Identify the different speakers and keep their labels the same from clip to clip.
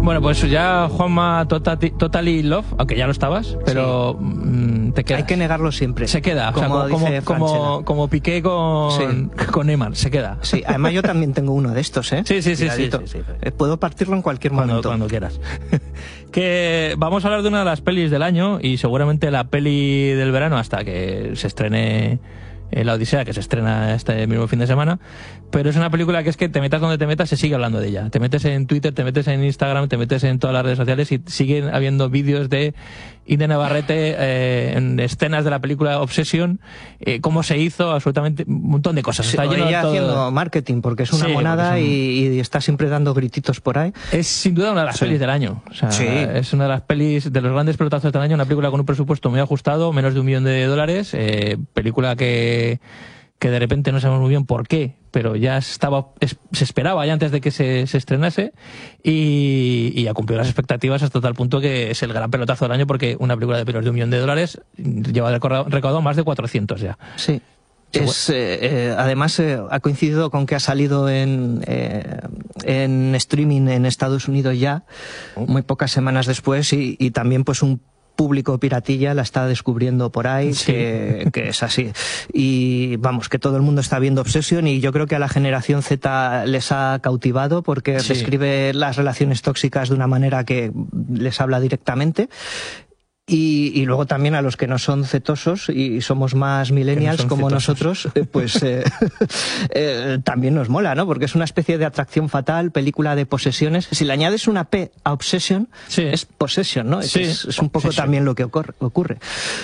Speaker 1: Bueno, pues ya Juanma Totally Love, aunque ya lo estabas, pero te queda.
Speaker 2: Hay que negarlo siempre.
Speaker 1: Se queda, como Piqué con Neymar, se queda.
Speaker 2: Sí, además yo también tengo uno de estos, ¿eh?
Speaker 1: Sí.
Speaker 2: Puedo partirlo en cualquier momento.
Speaker 1: Cuando quieras. Que vamos a hablar de una de las pelis del año y seguramente la peli del verano hasta que se estrene La Odisea, que se estrena este mismo fin de semana, pero es una película que es que te metas donde te metas, se sigue hablando de ella. Te metes en Twitter, te metes en Instagram, te metes en todas las redes sociales y siguen habiendo vídeos de Inde Navarrete en escenas de la película Obsession, cómo se hizo, absolutamente un montón de cosas.
Speaker 2: Sí, está lleno ella de todo... haciendo marketing, porque es una monada y está siempre dando grititos por ahí.
Speaker 1: Es sin duda una de las pelis del año. O sea, es una de las pelis, de los grandes pelotazos del año, una película con un presupuesto muy ajustado, menos de $1 millón, película que de repente no sabemos muy bien por qué, pero ya se esperaba ya antes de que se estrenase y ha cumplido las expectativas hasta tal punto que es el gran pelotazo del año, porque una película de menos de $1 millón lleva recaudado más de 400 ya.
Speaker 2: Sí. Además ha coincidido con que ha salido en streaming en Estados Unidos ya, muy pocas semanas después, y también pues un público piratilla la está descubriendo por ahí, que es así. Y vamos, que todo el mundo está viendo Obsession, y yo creo que a la generación Z les ha cautivado porque describe las relaciones tóxicas de una manera que les habla directamente. Y luego también a los que no son cetosos y somos más millennials como nosotros, pues también nos mola, ¿no? Porque es una especie de atracción fatal, película de posesiones. Si le añades una P a Obsession, es Possession, ¿no? Es un poco también lo que ocurre.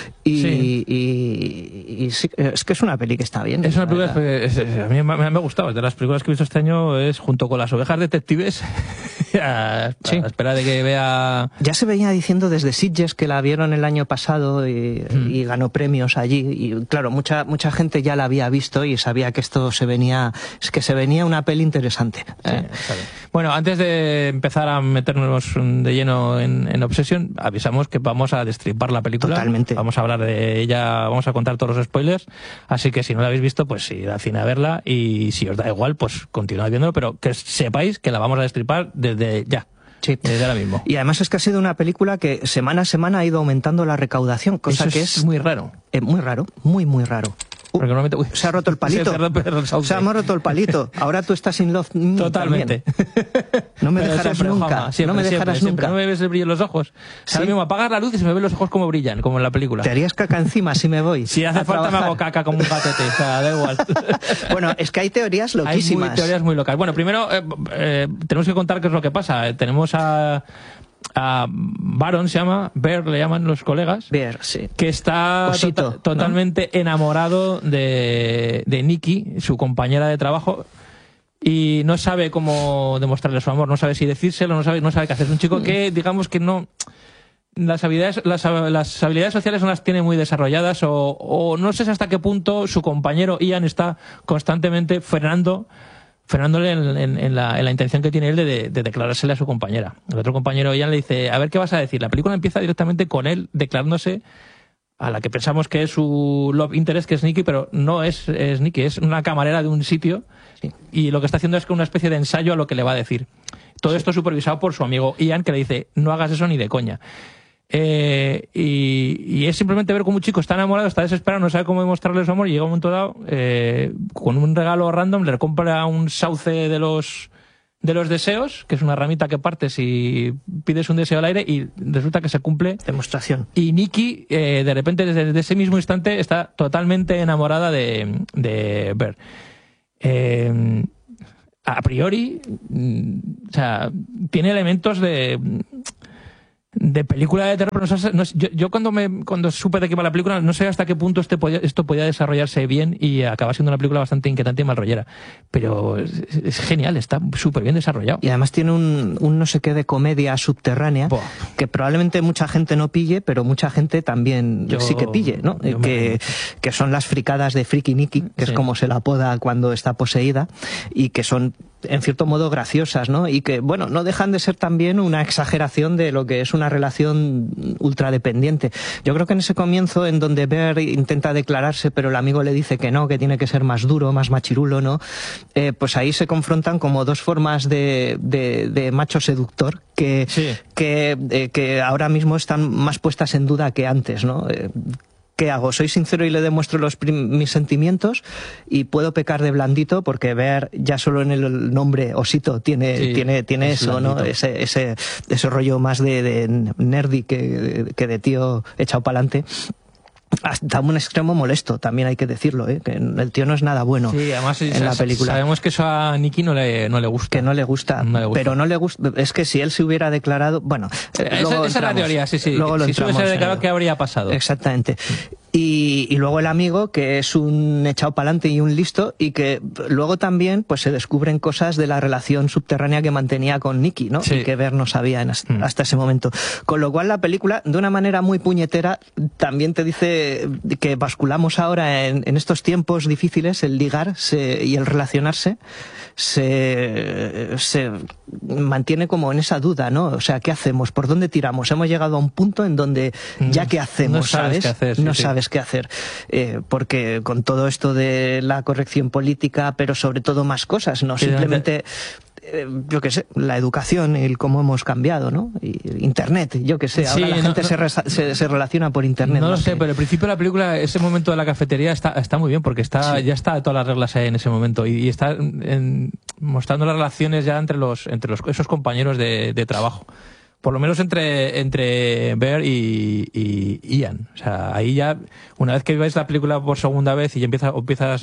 Speaker 2: Y sí, es que es una peli que está bien.
Speaker 1: Es una película a mí me ha gustado. De las películas que he visto este año es junto con Las ovejas detectives a espera de que vea...
Speaker 2: Ya se venía diciendo desde Sitges, que la vieron el año pasado y ganó premios allí, y claro, mucha gente ya la había visto y sabía que esto se venía una peli interesante.
Speaker 1: Bueno, antes de empezar a meternos de lleno en Obsession, avisamos que vamos a destripar la película.
Speaker 2: Totalmente.
Speaker 1: Vamos a hablar de ella, vamos a contar todos los spoilers, así que si no la habéis visto, pues ir al cine a verla, y si os da igual, pues continuad viéndolo, pero que sepáis que la vamos a destripar desde ya.
Speaker 2: Sí.
Speaker 1: Desde ahora mismo.
Speaker 2: Y además es que ha sido una película que semana a semana ha ido aumentando la recaudación, cosa que es
Speaker 1: muy raro.
Speaker 2: Muy raro, muy raro.
Speaker 1: Porque normalmente,
Speaker 2: se ha roto el palito. Se ha roto el palito. Ahora tú estás in love.
Speaker 1: Totalmente.
Speaker 2: No me dejarás nunca. No me dejarás nunca.
Speaker 1: No me ves el brillo en los ojos. Ahora mismo apagas la luz y se me ven los ojos como brillan, como en la película.
Speaker 2: Te harías caca encima si me voy.
Speaker 1: Si hace falta me hago caca como un gatete. O sea, da igual.
Speaker 2: Bueno, es que hay teorías loquísimas.
Speaker 1: Hay teorías muy locas. Bueno, primero tenemos que contar qué es lo que pasa. Tenemos a Baron, se llama Bear, le llaman los colegas,
Speaker 2: Bear, sí,
Speaker 1: que está totalmente enamorado de Nikki, su compañera de trabajo, y no sabe cómo demostrarle su amor, no sabe si decírselo, no sabe qué hacer. Es un chico que, digamos que no, las habilidades sociales no las tiene muy desarrolladas, o no sé hasta qué punto su compañero Ian está constantemente frenándole en la intención que tiene él de declarársele a su compañera. El otro compañero Ian le dice, a ver qué vas a decir. La película empieza directamente con él declarándose a la que pensamos que es su love interest, que es Nikki, pero no es Nikki, es una camarera de un sitio, y lo que está haciendo es una especie de ensayo a lo que le va a decir. Todo esto supervisado por su amigo Ian, que le dice, no hagas eso ni de coña. Y es simplemente ver cómo un chico está enamorado, está desesperado, no sabe cómo demostrarle su amor, y llega un momento dado, con un regalo random, le compra un sauce de los deseos, que es una ramita que partes y pides un deseo al aire, y resulta que se cumple.
Speaker 2: Demostración. Y
Speaker 1: Nikki, de repente, desde ese mismo instante, está totalmente enamorada de Bear. A priori, o sea, tiene elementos de película de terror. Yo cuando supe de qué iba la película, no sé hasta qué punto esto podía desarrollarse bien, y acaba siendo una película bastante inquietante y malrollera, pero es genial, está súper bien desarrollado.
Speaker 2: Y además tiene un no sé qué de comedia subterránea que probablemente mucha gente no pille, pero mucha gente también sí que pille, ¿no? Que son las fricadas de Freaky Nikki, que es como se la apoda cuando está poseída, y que son en cierto modo graciosas, ¿no? Y que, bueno, no dejan de ser también una exageración de lo que es una relación ultradependiente. Yo creo que en ese comienzo, en donde Bear intenta declararse, pero el amigo le dice que no, que tiene que ser más duro, más machirulo, ¿no? Pues ahí se confrontan como dos formas de macho seductor que ahora mismo están más puestas en duda que antes, ¿no? ¿Qué hago? ¿Soy sincero y le demuestro mis sentimientos? Y puedo pecar de blandito, porque Bear ya solo en el nombre Osito tiene eso, blandito, ¿no? Ese rollo más de nerdy que de tío echado pa'lante. Hasta un extremo molesto, también hay que decirlo, que el tío no es nada bueno.
Speaker 1: Sí, además
Speaker 2: en la película.
Speaker 1: Sabemos que eso a Nicky no le gusta.
Speaker 2: Que no le gusta, pero no le gusta. Es que si él se hubiera declarado, bueno,
Speaker 1: esa es la teoría, sí.
Speaker 2: Luego lo
Speaker 1: si se hubiese declarado, ¿qué habría pasado?
Speaker 2: Exactamente. Y luego el amigo, que es un echado pa'lante y un listo, y que luego también pues se descubren cosas de la relación subterránea que mantenía con Nicky, ¿no? Sí. Y que Bear no sabía hasta ese momento. Con lo cual la película, de una manera muy puñetera, también te dice que basculamos ahora en estos tiempos difíciles, el ligar y el relacionarse se mantiene como en esa duda, ¿no? O sea, ¿qué hacemos? ¿Por dónde tiramos? Hemos llegado a un punto en donde ya ¿qué hacemos?
Speaker 1: No sabes qué hacer.
Speaker 2: No sabes qué hacer. Porque con todo esto de la corrección política, pero sobre todo más cosas, ¿no? Simplemente... yo qué sé, la educación y cómo hemos cambiado, ¿no? Y Internet, yo qué sé, ahora la gente se relaciona por Internet.
Speaker 1: No lo sé, pero al principio de la película, ese momento de la cafetería está muy bien, porque ya está todas las reglas ahí en ese momento, y está mostrando las relaciones ya entre esos compañeros de trabajo. Por lo menos entre Bear y Ian. O sea, ahí ya, una vez que veis la película por segunda vez y empiezas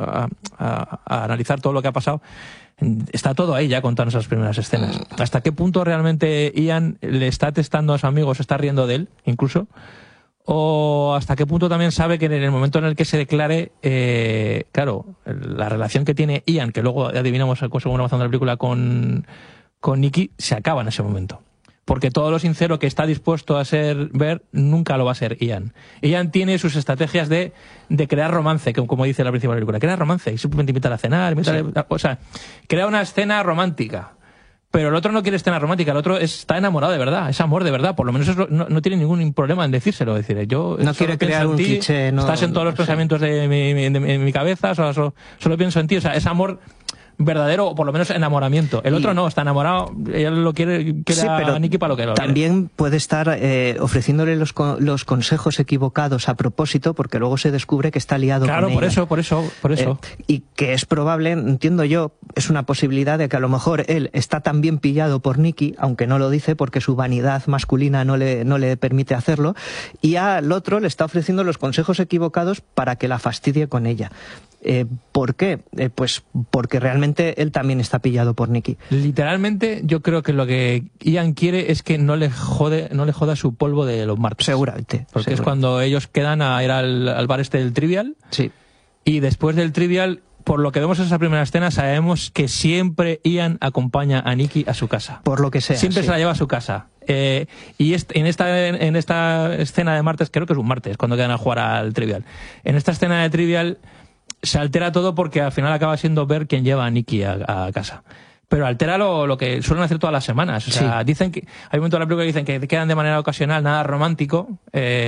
Speaker 1: a analizar todo lo que ha pasado, está todo ahí ya contando esas primeras escenas. ¿Hasta qué punto realmente Ian le está testando a su amigo, se está riendo de él, incluso? ¿O hasta qué punto también sabe que en el momento en el que se declare, claro, la relación que tiene Ian, que luego adivinamos según avanzando la película con Nicky, se acaba en ese momento? Porque todo lo sincero que está dispuesto a ser Bear nunca lo va a ser Ian. Ian tiene sus estrategias de crear romance, como dice la principal película. Crea romance y simplemente invitar a cenar, o sea, crea una escena romántica. Pero el otro no quiere escena romántica, el otro está enamorado de verdad, es amor de verdad. Por lo menos no tiene ningún problema en decírselo. Es decir, yo
Speaker 2: no quiere crear un cliché.
Speaker 1: Estás en todos los pensamientos de mi cabeza, solo pienso en ti. O sea, es amor verdadero, o por lo menos enamoramiento. El otro no, está enamorado, ella lo quiere a Nicky para lo que lo
Speaker 2: también puede estar ofreciéndole los consejos equivocados a propósito, porque luego se descubre que está liado con ella.
Speaker 1: Por eso.
Speaker 2: Y que es probable, entiendo yo, es una posibilidad de que a lo mejor él está también pillado por Nicky, aunque no lo dice porque su vanidad masculina no le permite hacerlo, y al otro le está ofreciendo los consejos equivocados para que la fastidie con ella. ¿Por qué? Pues porque realmente él también está pillado por Nicky.
Speaker 1: Literalmente, yo creo que lo que Ian quiere es que no le joda su polvo de los martes.
Speaker 2: Seguramente.
Speaker 1: Porque es cuando ellos quedan a ir al bar del Trivial.
Speaker 2: Sí.
Speaker 1: Y después del Trivial, por lo que vemos en esa primera escena, sabemos que siempre Ian acompaña a Nicky a su casa.
Speaker 2: Por lo que sea.
Speaker 1: Siempre se la lleva a su casa. Y en esta escena de martes, creo que es un martes, cuando quedan a jugar al Trivial. En esta escena de Trivial se altera todo porque al final acaba siendo Bear quien lleva a Nicky a casa. Pero altera lo que suelen hacer todas las semanas. O sea, dicen que hay un momento de la película que dicen que quedan de manera ocasional, nada romántico,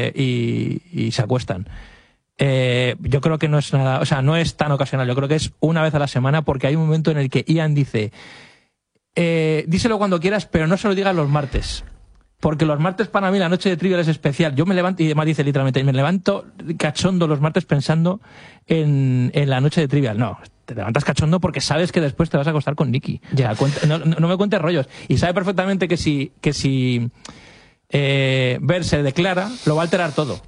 Speaker 1: y se acuestan. Yo creo que no es nada, o sea, no es tan ocasional. Yo creo que es una vez a la semana, porque hay un momento en el que Ian dice, díselo cuando quieras, pero no se lo digas los martes. Porque los martes para mí la noche de Trivial es especial. Yo me levanto, y además dice literalmente, me levanto cachondo los martes pensando en la noche de Trivial. No, te levantas cachondo porque sabes que después te vas a acostar con Nicky. Ya. O sea, no me cuentes rollos. Y sabe perfectamente que si Bear se declara, lo va a alterar todo.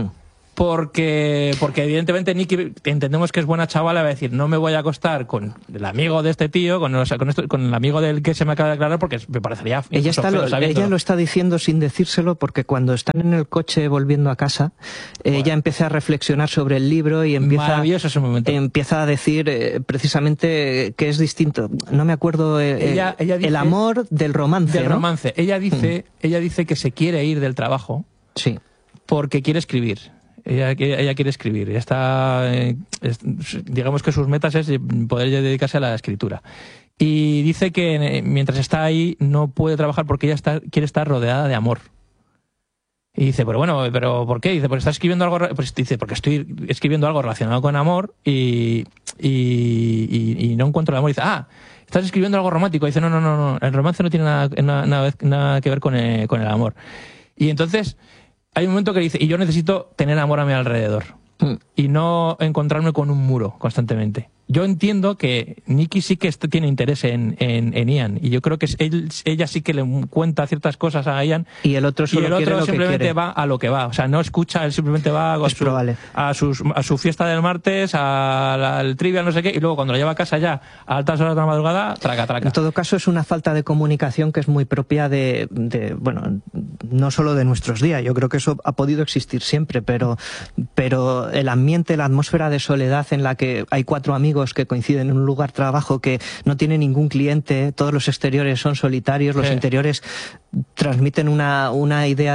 Speaker 1: Porque evidentemente Nicky, entendemos que es buena chavala, va a decir, no me voy a acostar con el amigo de este tío, con el amigo del que se me acaba de declarar, porque me parecería...
Speaker 2: Ella lo está diciendo sin decírselo, porque cuando están en el coche volviendo a casa, ella empieza a reflexionar sobre el libro y empieza a decir precisamente que es distinto. No me acuerdo, ella dice, el amor del romance.
Speaker 1: Del romance. Ella dice que se quiere ir del trabajo.
Speaker 2: Sí.
Speaker 1: Porque quiere escribir. Ella quiere escribir. Ella digamos que sus metas es poder dedicarse a la escritura. Y dice que mientras está ahí no puede trabajar porque ella quiere estar rodeada de amor. Y dice, pero bueno, ¿pero por qué? Dice, porque está escribiendo algo, pues dice, porque estoy escribiendo algo relacionado con amor y no encuentro el amor. Y dice, estás escribiendo algo romántico. Y dice, no, el romance no tiene nada que ver con el amor. Y entonces hay un momento que dice, y yo necesito tener amor a mi alrededor y no encontrarme con un muro constantemente. Yo entiendo que Nikki sí que tiene interés en Ian, y yo creo que ella sí que le cuenta ciertas cosas a Ian,
Speaker 2: y el otro
Speaker 1: simplemente va a lo que va, o sea, no escucha, él simplemente va a su fiesta del martes, al trivial, no sé qué, y luego cuando lo lleva a casa ya a altas horas de la madrugada, traca.
Speaker 2: En todo caso es una falta de comunicación que es muy propia de bueno, no solo de nuestros días, yo creo que eso ha podido existir siempre, pero el ambiente, la atmósfera de soledad en la que hay 4 amigos que coinciden en un lugar de trabajo, que no tiene ningún cliente, todos los exteriores son solitarios, los interiores transmiten una idea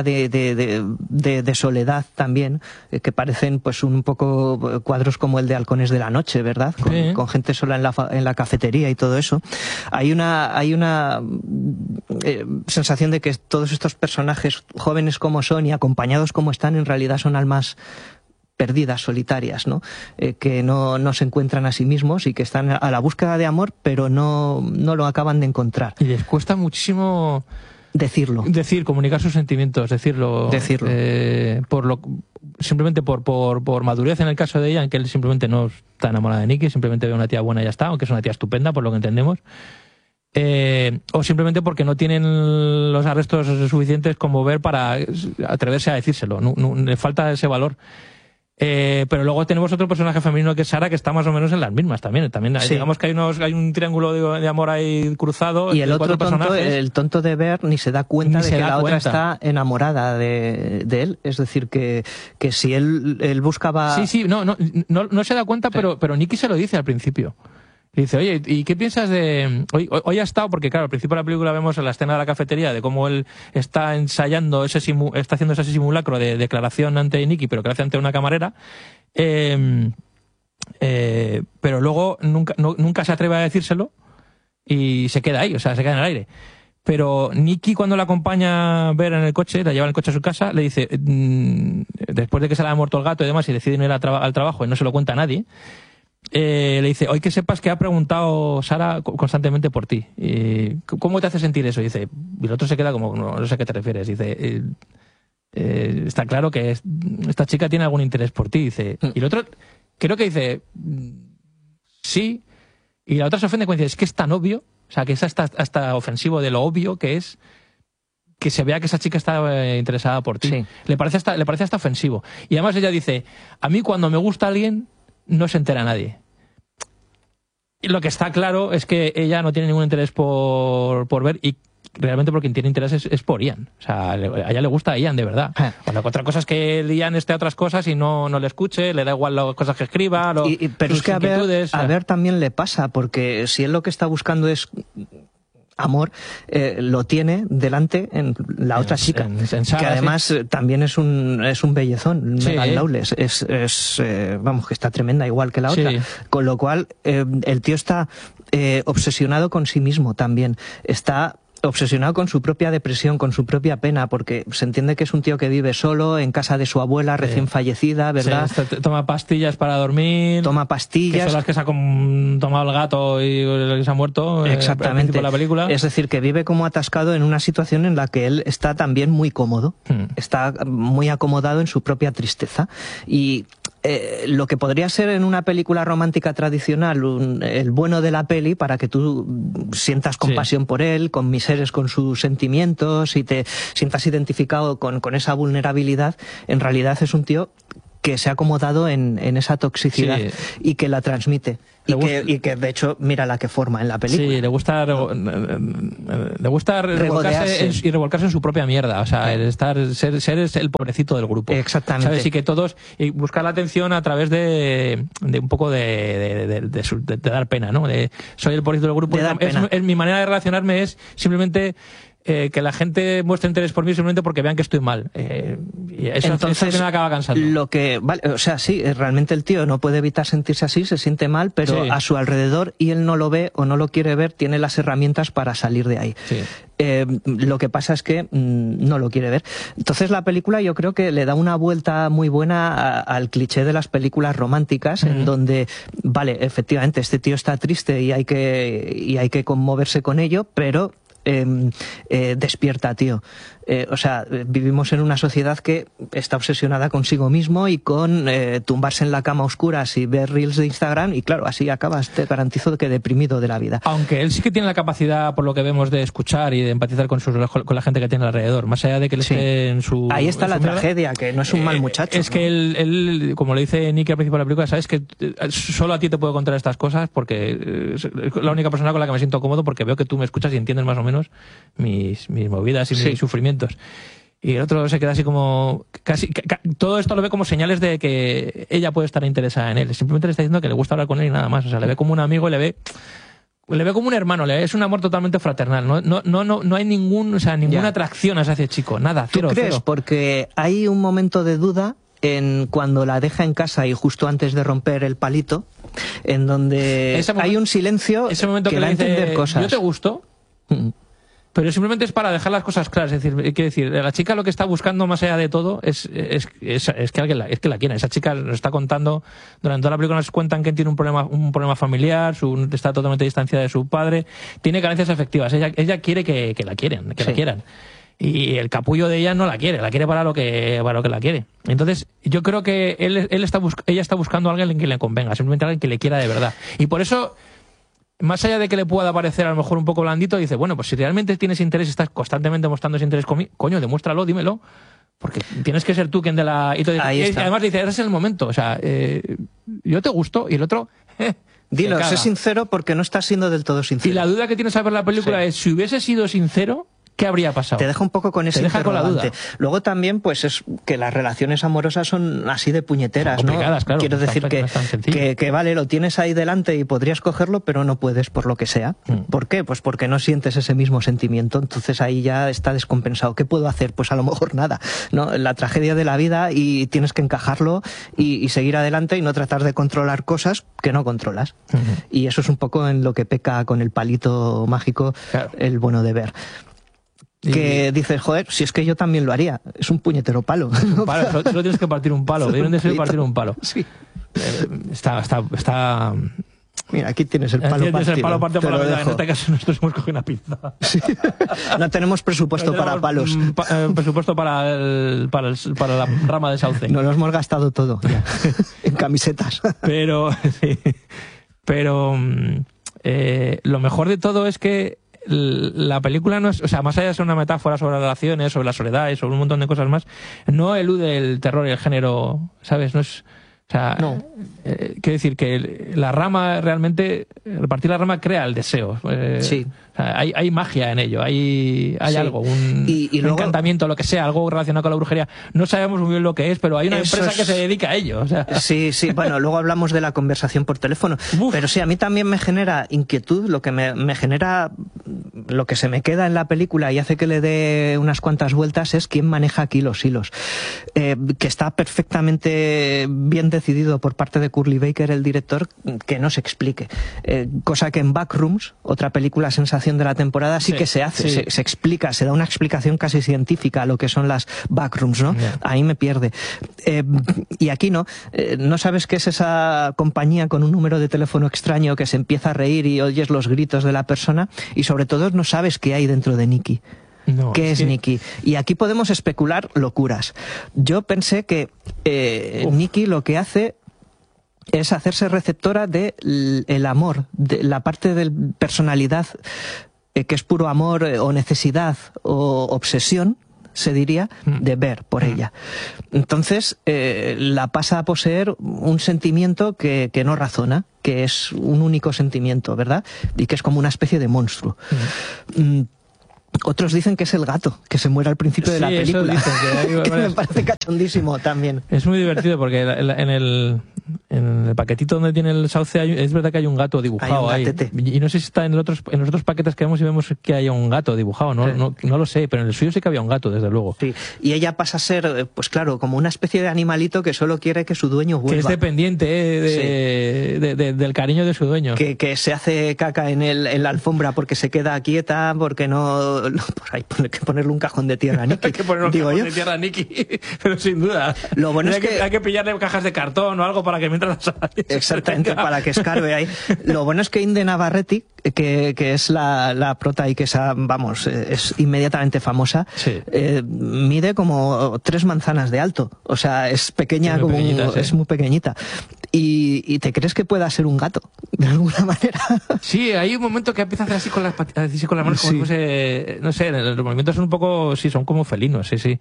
Speaker 2: de soledad también, que parecen pues un poco cuadros como el de Halcones de la Noche, ¿verdad? Con gente sola en la cafetería y todo eso. Hay una sensación de que todos estos personajes, jóvenes como son y acompañados como están, en realidad son almas perdidas, solitarias, ¿no? Que no se encuentran a sí mismos y que están a la búsqueda de amor, pero no lo acaban de encontrar.
Speaker 1: Y les cuesta muchísimo comunicar sus sentimientos, decirlo. Simplemente por madurez en el caso de ella, en que él simplemente no está enamorado de Nikki, simplemente ve una tía buena y ya está, aunque es una tía estupenda, por lo que entendemos. O simplemente porque no tienen los arrestos suficientes como ver para atreverse a decírselo. No, le falta ese valor. Pero luego tenemos otro personaje femenino que es Sara, que está más o menos en las mismas también sí. Digamos que hay un triángulo de amor ahí cruzado.
Speaker 2: Y el otro tonto, el tonto de Ver, ni se da cuenta de que la otra está enamorada de él. Es decir, que si él buscaba...
Speaker 1: No se da cuenta, sí. Pero Nikki se lo dice al principio. Y dice, oye, ¿y qué piensas de...? Hoy ha estado, porque claro, al principio de la película vemos en la escena de la cafetería de cómo él está ensayando, está haciendo ese simulacro de declaración ante Nikki, pero que lo hace ante una camarera. Pero luego nunca se atreve a decírselo y se queda ahí, o sea, se queda en el aire. Pero Nikki, cuando la acompaña a Ver en el coche, la lleva en el coche a su casa, le dice, después de que se le haya muerto el gato y demás, y deciden ir al trabajo y no se lo cuenta a nadie, le dice, hoy que sepas que ha preguntado Sara constantemente por ti. ¿Cómo te hace sentir eso? Y dice, y el otro se queda como, no sé a qué te refieres. Dice, está claro que esta chica tiene algún interés por ti. Dice, y el otro creo que dice, sí. Y la otra se ofende cuando dice, es que es tan obvio, o sea, que es hasta ofensivo de lo obvio que es que se vea que esa chica está interesada por ti. Sí. Le parece hasta ofensivo. Y además ella dice, a mí cuando me gusta alguien no se entera nadie. Y lo que está claro es que ella no tiene ningún interés por Ver, y realmente por quien tiene interés es por Ian. O sea, a ella le gusta a Ian de verdad. Bueno, otra cosa es que Ian esté a otras cosas y no le escuche, le da igual las cosas que escriba.
Speaker 2: Pero es que a Ver también le pasa, porque si él lo que está buscando es amor, lo tiene delante en la otra chica, que además también es un bellezón. Sí. Megan Lawless vamos, que está tremenda igual que la otra, con lo cual el tío está obsesionado con sí mismo también, está obsesionado con su propia depresión, con su propia pena, porque se entiende que es un tío que vive solo en casa de su abuela recién fallecida, ¿verdad?
Speaker 1: Sí, toma pastillas para dormir.
Speaker 2: Toma pastillas.
Speaker 1: Que son las que se ha tomado el gato y se ha muerto.
Speaker 2: Exactamente.
Speaker 1: De la película.
Speaker 2: Es decir, que vive como atascado en una situación en la que él está también muy cómodo. Está muy acomodado en su propia tristeza. Y lo que podría ser en una película romántica tradicional el bueno de la peli, para que tú sientas compasión por él, conmiseres con sus sentimientos y te sientas identificado con esa vulnerabilidad, en realidad es un tío que se ha acomodado en esa toxicidad y que la transmite. Y que de hecho, mira la que forma en la película.
Speaker 1: Sí, le gusta revolcarse en su propia mierda. O sea, ser el pobrecito del grupo.
Speaker 2: Exactamente.
Speaker 1: ¿Sabes? Y que todos, y buscar la atención a través de un poco de dar pena, ¿no? Soy el pobrecito del grupo. Mi manera de relacionarme es simplemente que la gente muestre interés por mí simplemente porque vean que estoy mal. Y eso,
Speaker 2: entonces,
Speaker 1: eso me acaba cansando.
Speaker 2: Lo que, vale, o sea, sí, realmente el tío no puede evitar sentirse así, se siente mal, pero
Speaker 1: sí.
Speaker 2: a su alrededor, y él no lo ve o no lo quiere ver, tiene las herramientas para salir de ahí.
Speaker 1: Sí.
Speaker 2: Lo que pasa es que no lo quiere ver. Entonces la película yo creo que le da una vuelta muy buena al cliché de las películas románticas, en donde, vale, efectivamente, este tío está triste y hay que conmoverse con ello, pero despierta, tío. O sea, vivimos en una sociedad que está obsesionada consigo mismo y con tumbarse en la cama a oscuras y ver reels de Instagram, y claro, así acabas, te garantizo que deprimido de la vida.
Speaker 1: Aunque él sí que tiene la capacidad, por lo que vemos, de escuchar y de empatizar con la gente que tiene alrededor, más allá de que él esté en su...
Speaker 2: Ahí está la tragedia, que no es un mal muchacho.
Speaker 1: Es que él, como le dice Nicky al principio de la película, sabes que solo a ti te puedo contar estas cosas porque es la única persona con la que me siento cómodo, porque veo que tú me escuchas y entiendes más o menos mis movidas y mis sufrimientos. Y el otro se queda así como... todo esto lo ve como señales de que ella puede estar interesada en él. Simplemente le está diciendo que le gusta hablar con él y nada más. O sea, le ve como un amigo y le ve como un hermano. Es un amor totalmente fraternal. No hay ninguna atracción hacia ese chico. Nada, cero.
Speaker 2: ¿Tú crees?
Speaker 1: Cero.
Speaker 2: Porque hay un momento de duda cuando la deja en casa y justo antes de romper el palito, en donde hay un silencio
Speaker 1: ese momento que
Speaker 2: da a
Speaker 1: le dice,
Speaker 2: entender cosas.
Speaker 1: yo te gusto... Pero simplemente es para dejar las cosas claras. Es decir, quiero decir, la chica lo que está buscando más allá de todo es que alguien la quiera. Esa chica nos está contando, durante toda la película nos cuentan que tiene un problema familiar, está totalmente distanciada de su padre, tiene carencias afectivas. Ella quiere que la quieran, la quieran. Y el capullo de ella no la quiere para lo que la quiere. Entonces, yo creo que ella está buscando a alguien en quien le convenga, simplemente a alguien que le quiera de verdad. Y por eso, más allá de que le pueda parecer a lo mejor un poco blandito, dice, bueno, pues si realmente tienes interés, estás constantemente mostrando ese interés conmigo, coño, demuéstralo, dímelo, porque tienes que ser tú quien de la... Y además dice, ese es el momento, o sea, yo te gusto, y el otro...
Speaker 2: Dilo, sé sincero porque no estás siendo del todo sincero.
Speaker 1: Y la duda que tienes al ver la película es, si hubiese sido sincero, ¿qué habría pasasado?
Speaker 2: Te deja un poco con ese interrogante. Con la duda. Luego también, pues es que las relaciones amorosas son así de puñeteras, ¿no?
Speaker 1: Claro,
Speaker 2: quiero decir que vale, lo tienes ahí delante y podrías cogerlo, pero no puedes por lo que sea. ¿Por qué? Pues porque no sientes ese mismo sentimiento, entonces ahí ya está descompensado. ¿Qué puedo hacer? Pues a lo mejor nada, ¿no? La tragedia de la vida, y tienes que encajarlo y seguir adelante y no tratar de controlar cosas que no controlas. Y eso es un poco en lo que peca con el palito mágico, el bueno de ver. Que dices, joder, si es que yo también lo haría. Es un puñetero palo.
Speaker 1: Solo tienes que partir un palo. Deben de ser partir un palo.
Speaker 2: Sí.
Speaker 1: Está...
Speaker 2: Mira, aquí tienes el palo partido.
Speaker 1: El palo partido por la mitad. En este caso nosotros hemos cogido una pinza.
Speaker 2: Sí. No tenemos presupuesto para palos.
Speaker 1: Presupuesto para la rama de sauce.
Speaker 2: Nos lo hemos gastado todo ya, en camisetas.
Speaker 1: Pero lo mejor de todo es que la película no es, o sea, más allá de ser una metáfora sobre las relaciones, sobre la soledad y sobre un montón de cosas más, no elude el terror y el género, ¿sabes? No es, o sea, no. Quiero decir que la rama realmente, repartir la rama crea el deseo.
Speaker 2: Sí.
Speaker 1: O sea, hay magia en ello, hay algo, un
Speaker 2: luego,
Speaker 1: encantamiento, lo que sea, algo relacionado con la brujería. No sabemos muy bien lo que es, pero hay una empresa que se dedica a ello. O sea.
Speaker 2: Sí, bueno, luego hablamos de la conversación por teléfono. Pero sí, a mí también me genera inquietud, lo que me genera, lo que se me queda en la película y hace que le dé unas cuantas vueltas es quién maneja aquí los hilos. Que está perfectamente bien decidido por parte de Curly Baker, el director, que no se explique. Cosa que en Backrooms, otra película sensación de la temporada, sí que se hace, se explica, se da una explicación casi científica a lo que son las backrooms, ¿no? Yeah. Ahí me pierde. Y aquí no sabes qué es esa compañía con un número de teléfono extraño que se empieza a reír y oyes los gritos de la persona, y sobre todo no sabes qué hay dentro de Nicky.
Speaker 1: No,
Speaker 2: ¿Qué es Nicky? Y aquí podemos especular locuras. Yo pensé que Nicky lo que hace es hacerse receptora del amor, de la parte de personalidad que es puro amor o necesidad o obsesión, se diría, de ver por ella. Entonces la pasa a poseer un sentimiento que no razona, que es un único sentimiento, ¿verdad? Y que es como una especie de monstruo. Otros dicen que es el gato, que se muere al principio de la película.
Speaker 1: Eso dicen,
Speaker 2: que me parece cachondísimo también.
Speaker 1: Es muy divertido porque en el En el paquetito donde tiene el sauce es verdad que hay un gato dibujado ahí. Y no sé si está en los otros paquetes que vemos y vemos que hay un gato dibujado. No lo sé, pero en el suyo sí que había un gato, desde luego.
Speaker 2: Sí. Y ella pasa a ser, pues claro, como una especie de animalito que solo quiere que su dueño vuelva.
Speaker 1: Que es dependiente del cariño de su dueño.
Speaker 2: Que se hace caca en la alfombra porque se queda quieta, porque no por ahí hay que ponerle un cajón de tierra a Nikki.
Speaker 1: Hay que ponerle un cajón de tierra a Nikki, pero sin duda.
Speaker 2: Lo bueno es que
Speaker 1: hay que pillarle cajas de cartón o algo para que mientras...
Speaker 2: Exactamente, para que escarbe ahí. Lo bueno es que Inde Navarrete, que es la prota y que es inmediatamente famosa,
Speaker 1: sí.
Speaker 2: Mide como 3 manzanas de alto. O sea, es pequeña, es muy pequeñita. Y te crees que pueda ser un gato, de alguna manera.
Speaker 1: Sí, hay un momento que empieza a hacer así con las manos, como no sé, los movimientos son un poco, sí, son como felinos, sí.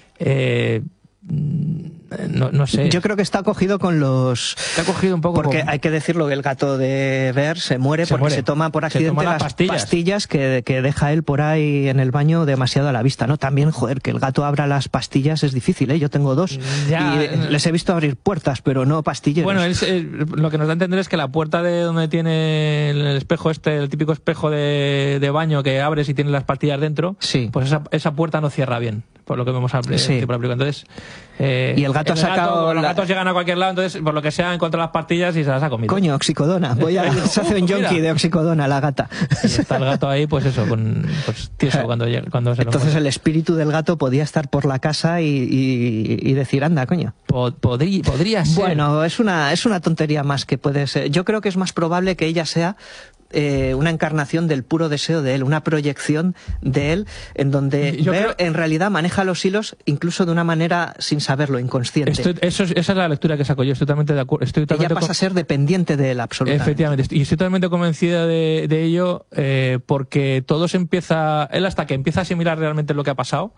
Speaker 1: No sé.
Speaker 2: Yo creo que está cogido con los...
Speaker 1: Está cogido un poco
Speaker 2: porque hay que decirlo, que el gato de Bear se muere porque se toma por accidente las pastillas que deja él por ahí en el baño demasiado a la vista, ¿no? También, joder, que el gato abra las pastillas es difícil, ¿eh? Yo tengo 2 y les he visto abrir puertas, pero no pastilleros.
Speaker 1: Bueno, lo que nos da a entender es que la puerta de donde tiene el espejo el típico espejo de baño que abres y tiene las pastillas dentro,
Speaker 2: sí.
Speaker 1: Pues esa puerta no cierra bien, por lo que vemos al principio. Entonces...
Speaker 2: y el gato ha sacado...
Speaker 1: Los gatos llegan a cualquier lado, entonces, por lo que sea, encuentra las pastillas y se las ha comido.
Speaker 2: Coño, oxicodona. Se hace un yonki de oxicodona, la gata.
Speaker 1: Y está el gato ahí, pues eso, tieso cuando se
Speaker 2: entonces lo encuentra. El espíritu del gato podía estar por la casa y decir, anda, coño.
Speaker 1: Podría ser.
Speaker 2: Bueno, es una tontería más que puede ser. Yo creo que es más probable que ella sea una encarnación del puro deseo de él, una proyección de él, en donde Bear en realidad maneja los hilos incluso de una manera sin saberlo, inconsciente.
Speaker 1: Esa es la lectura que saco yo, estoy totalmente de acuerdo.
Speaker 2: Ella pasa a ser dependiente de él, absolutamente.
Speaker 1: Efectivamente, y estoy totalmente convencida de ello, porque todo se empieza, él hasta que empieza a asimilar realmente lo que ha pasado,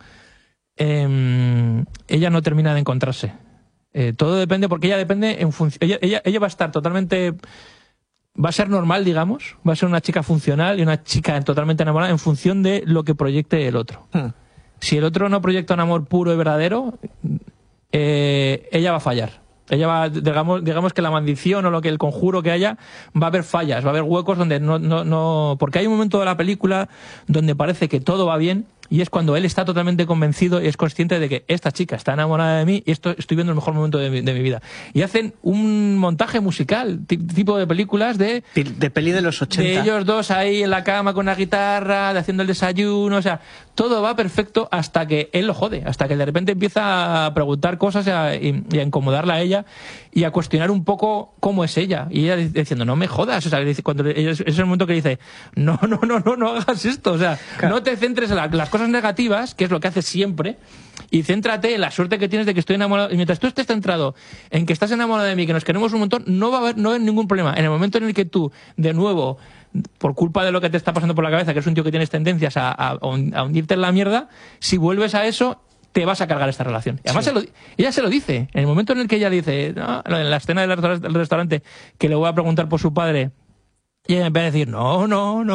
Speaker 1: ella no termina de encontrarse. Todo depende, porque ella depende en función, ella va a estar totalmente... Va a ser normal, digamos, va a ser una chica funcional y una chica totalmente enamorada en función de lo que proyecte el otro. Si el otro no proyecta un amor puro y verdadero, ella va a fallar. Ella va, digamos que la maldición o el conjuro que haya, va a haber fallas, va a haber huecos donde no... Porque hay un momento de la película donde parece que todo va bien, y es cuando él está totalmente convencido y es consciente de que esta chica está enamorada de mí y estoy viendo el mejor momento de mi vida. Y hacen un montaje musical, tipo de películas de
Speaker 2: peli de los 80.
Speaker 1: De ellos dos ahí en la cama con una guitarra, haciendo el desayuno, o sea, todo va perfecto hasta que él lo jode, hasta que de repente empieza a preguntar cosas y a incomodarla a ella y a cuestionar un poco cómo es ella. Y ella diciendo, no me jodas, o sea, cuando es el momento que dice, no hagas esto, o sea, claro. No te centres en las cosas negativas, que es lo que haces siempre, y céntrate en la suerte que tienes de que estoy enamorado. Y mientras tú estés centrado en que estás enamorado de mí, que nos queremos un montón, no va a haber ningún problema. En el momento en el que tú, de nuevo, por culpa de lo que te está pasando por la cabeza, que es un tío que tienes tendencias a hundirte en la mierda, si vuelves a eso, te vas a cargar esta relación. Y además ella se lo dice. En el momento en el que ella dice, en la escena del restaurante, que le voy a preguntar por su padre, y ella empieza a decir, no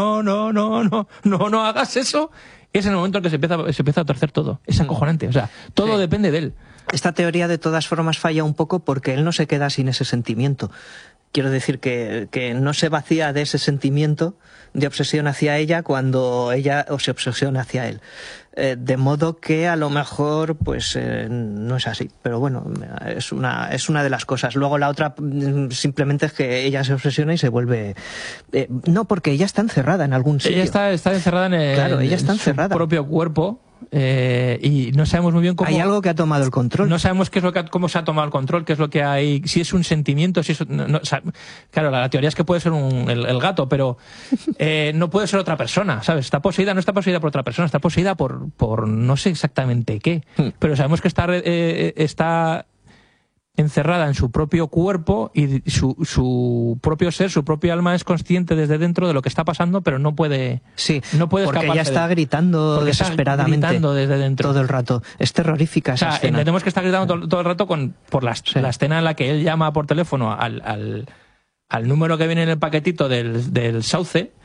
Speaker 1: hagas eso, es en el momento en que se empieza a torcer todo. Es acojonante. O sea, todo depende de él.
Speaker 2: Esta teoría de todas formas falla un poco porque él no se queda sin ese sentimiento. Quiero decir que no se vacía de ese sentimiento de obsesión hacia ella cuando ella se obsesiona hacia él. De modo que a lo mejor pues no es así. Pero bueno, es una de las cosas. Luego la otra simplemente es que ella se obsesiona y se vuelve... no, porque ella está encerrada en algún sitio.
Speaker 1: Ella está encerrada en su propio cuerpo. Y no sabemos muy bien cómo...
Speaker 2: Hay algo que ha tomado el control.
Speaker 1: No sabemos cómo se ha tomado el control, qué es lo que hay, si es un sentimiento, si es... claro, la teoría es que puede ser el gato, pero no puede ser otra persona, ¿sabes? No está poseída por otra persona, está poseída por no sé exactamente qué, pero sabemos que está encerrada en su propio cuerpo y su propio ser, su propio alma es consciente desde dentro de lo que está pasando, pero no puede
Speaker 2: porque ella está gritando desesperadamente,
Speaker 1: desde dentro
Speaker 2: todo el rato. Es terrorífica esa escena.
Speaker 1: Entendemos que está gritando todo el rato por la escena en la que él llama por teléfono al número que viene en el paquetito del sauce,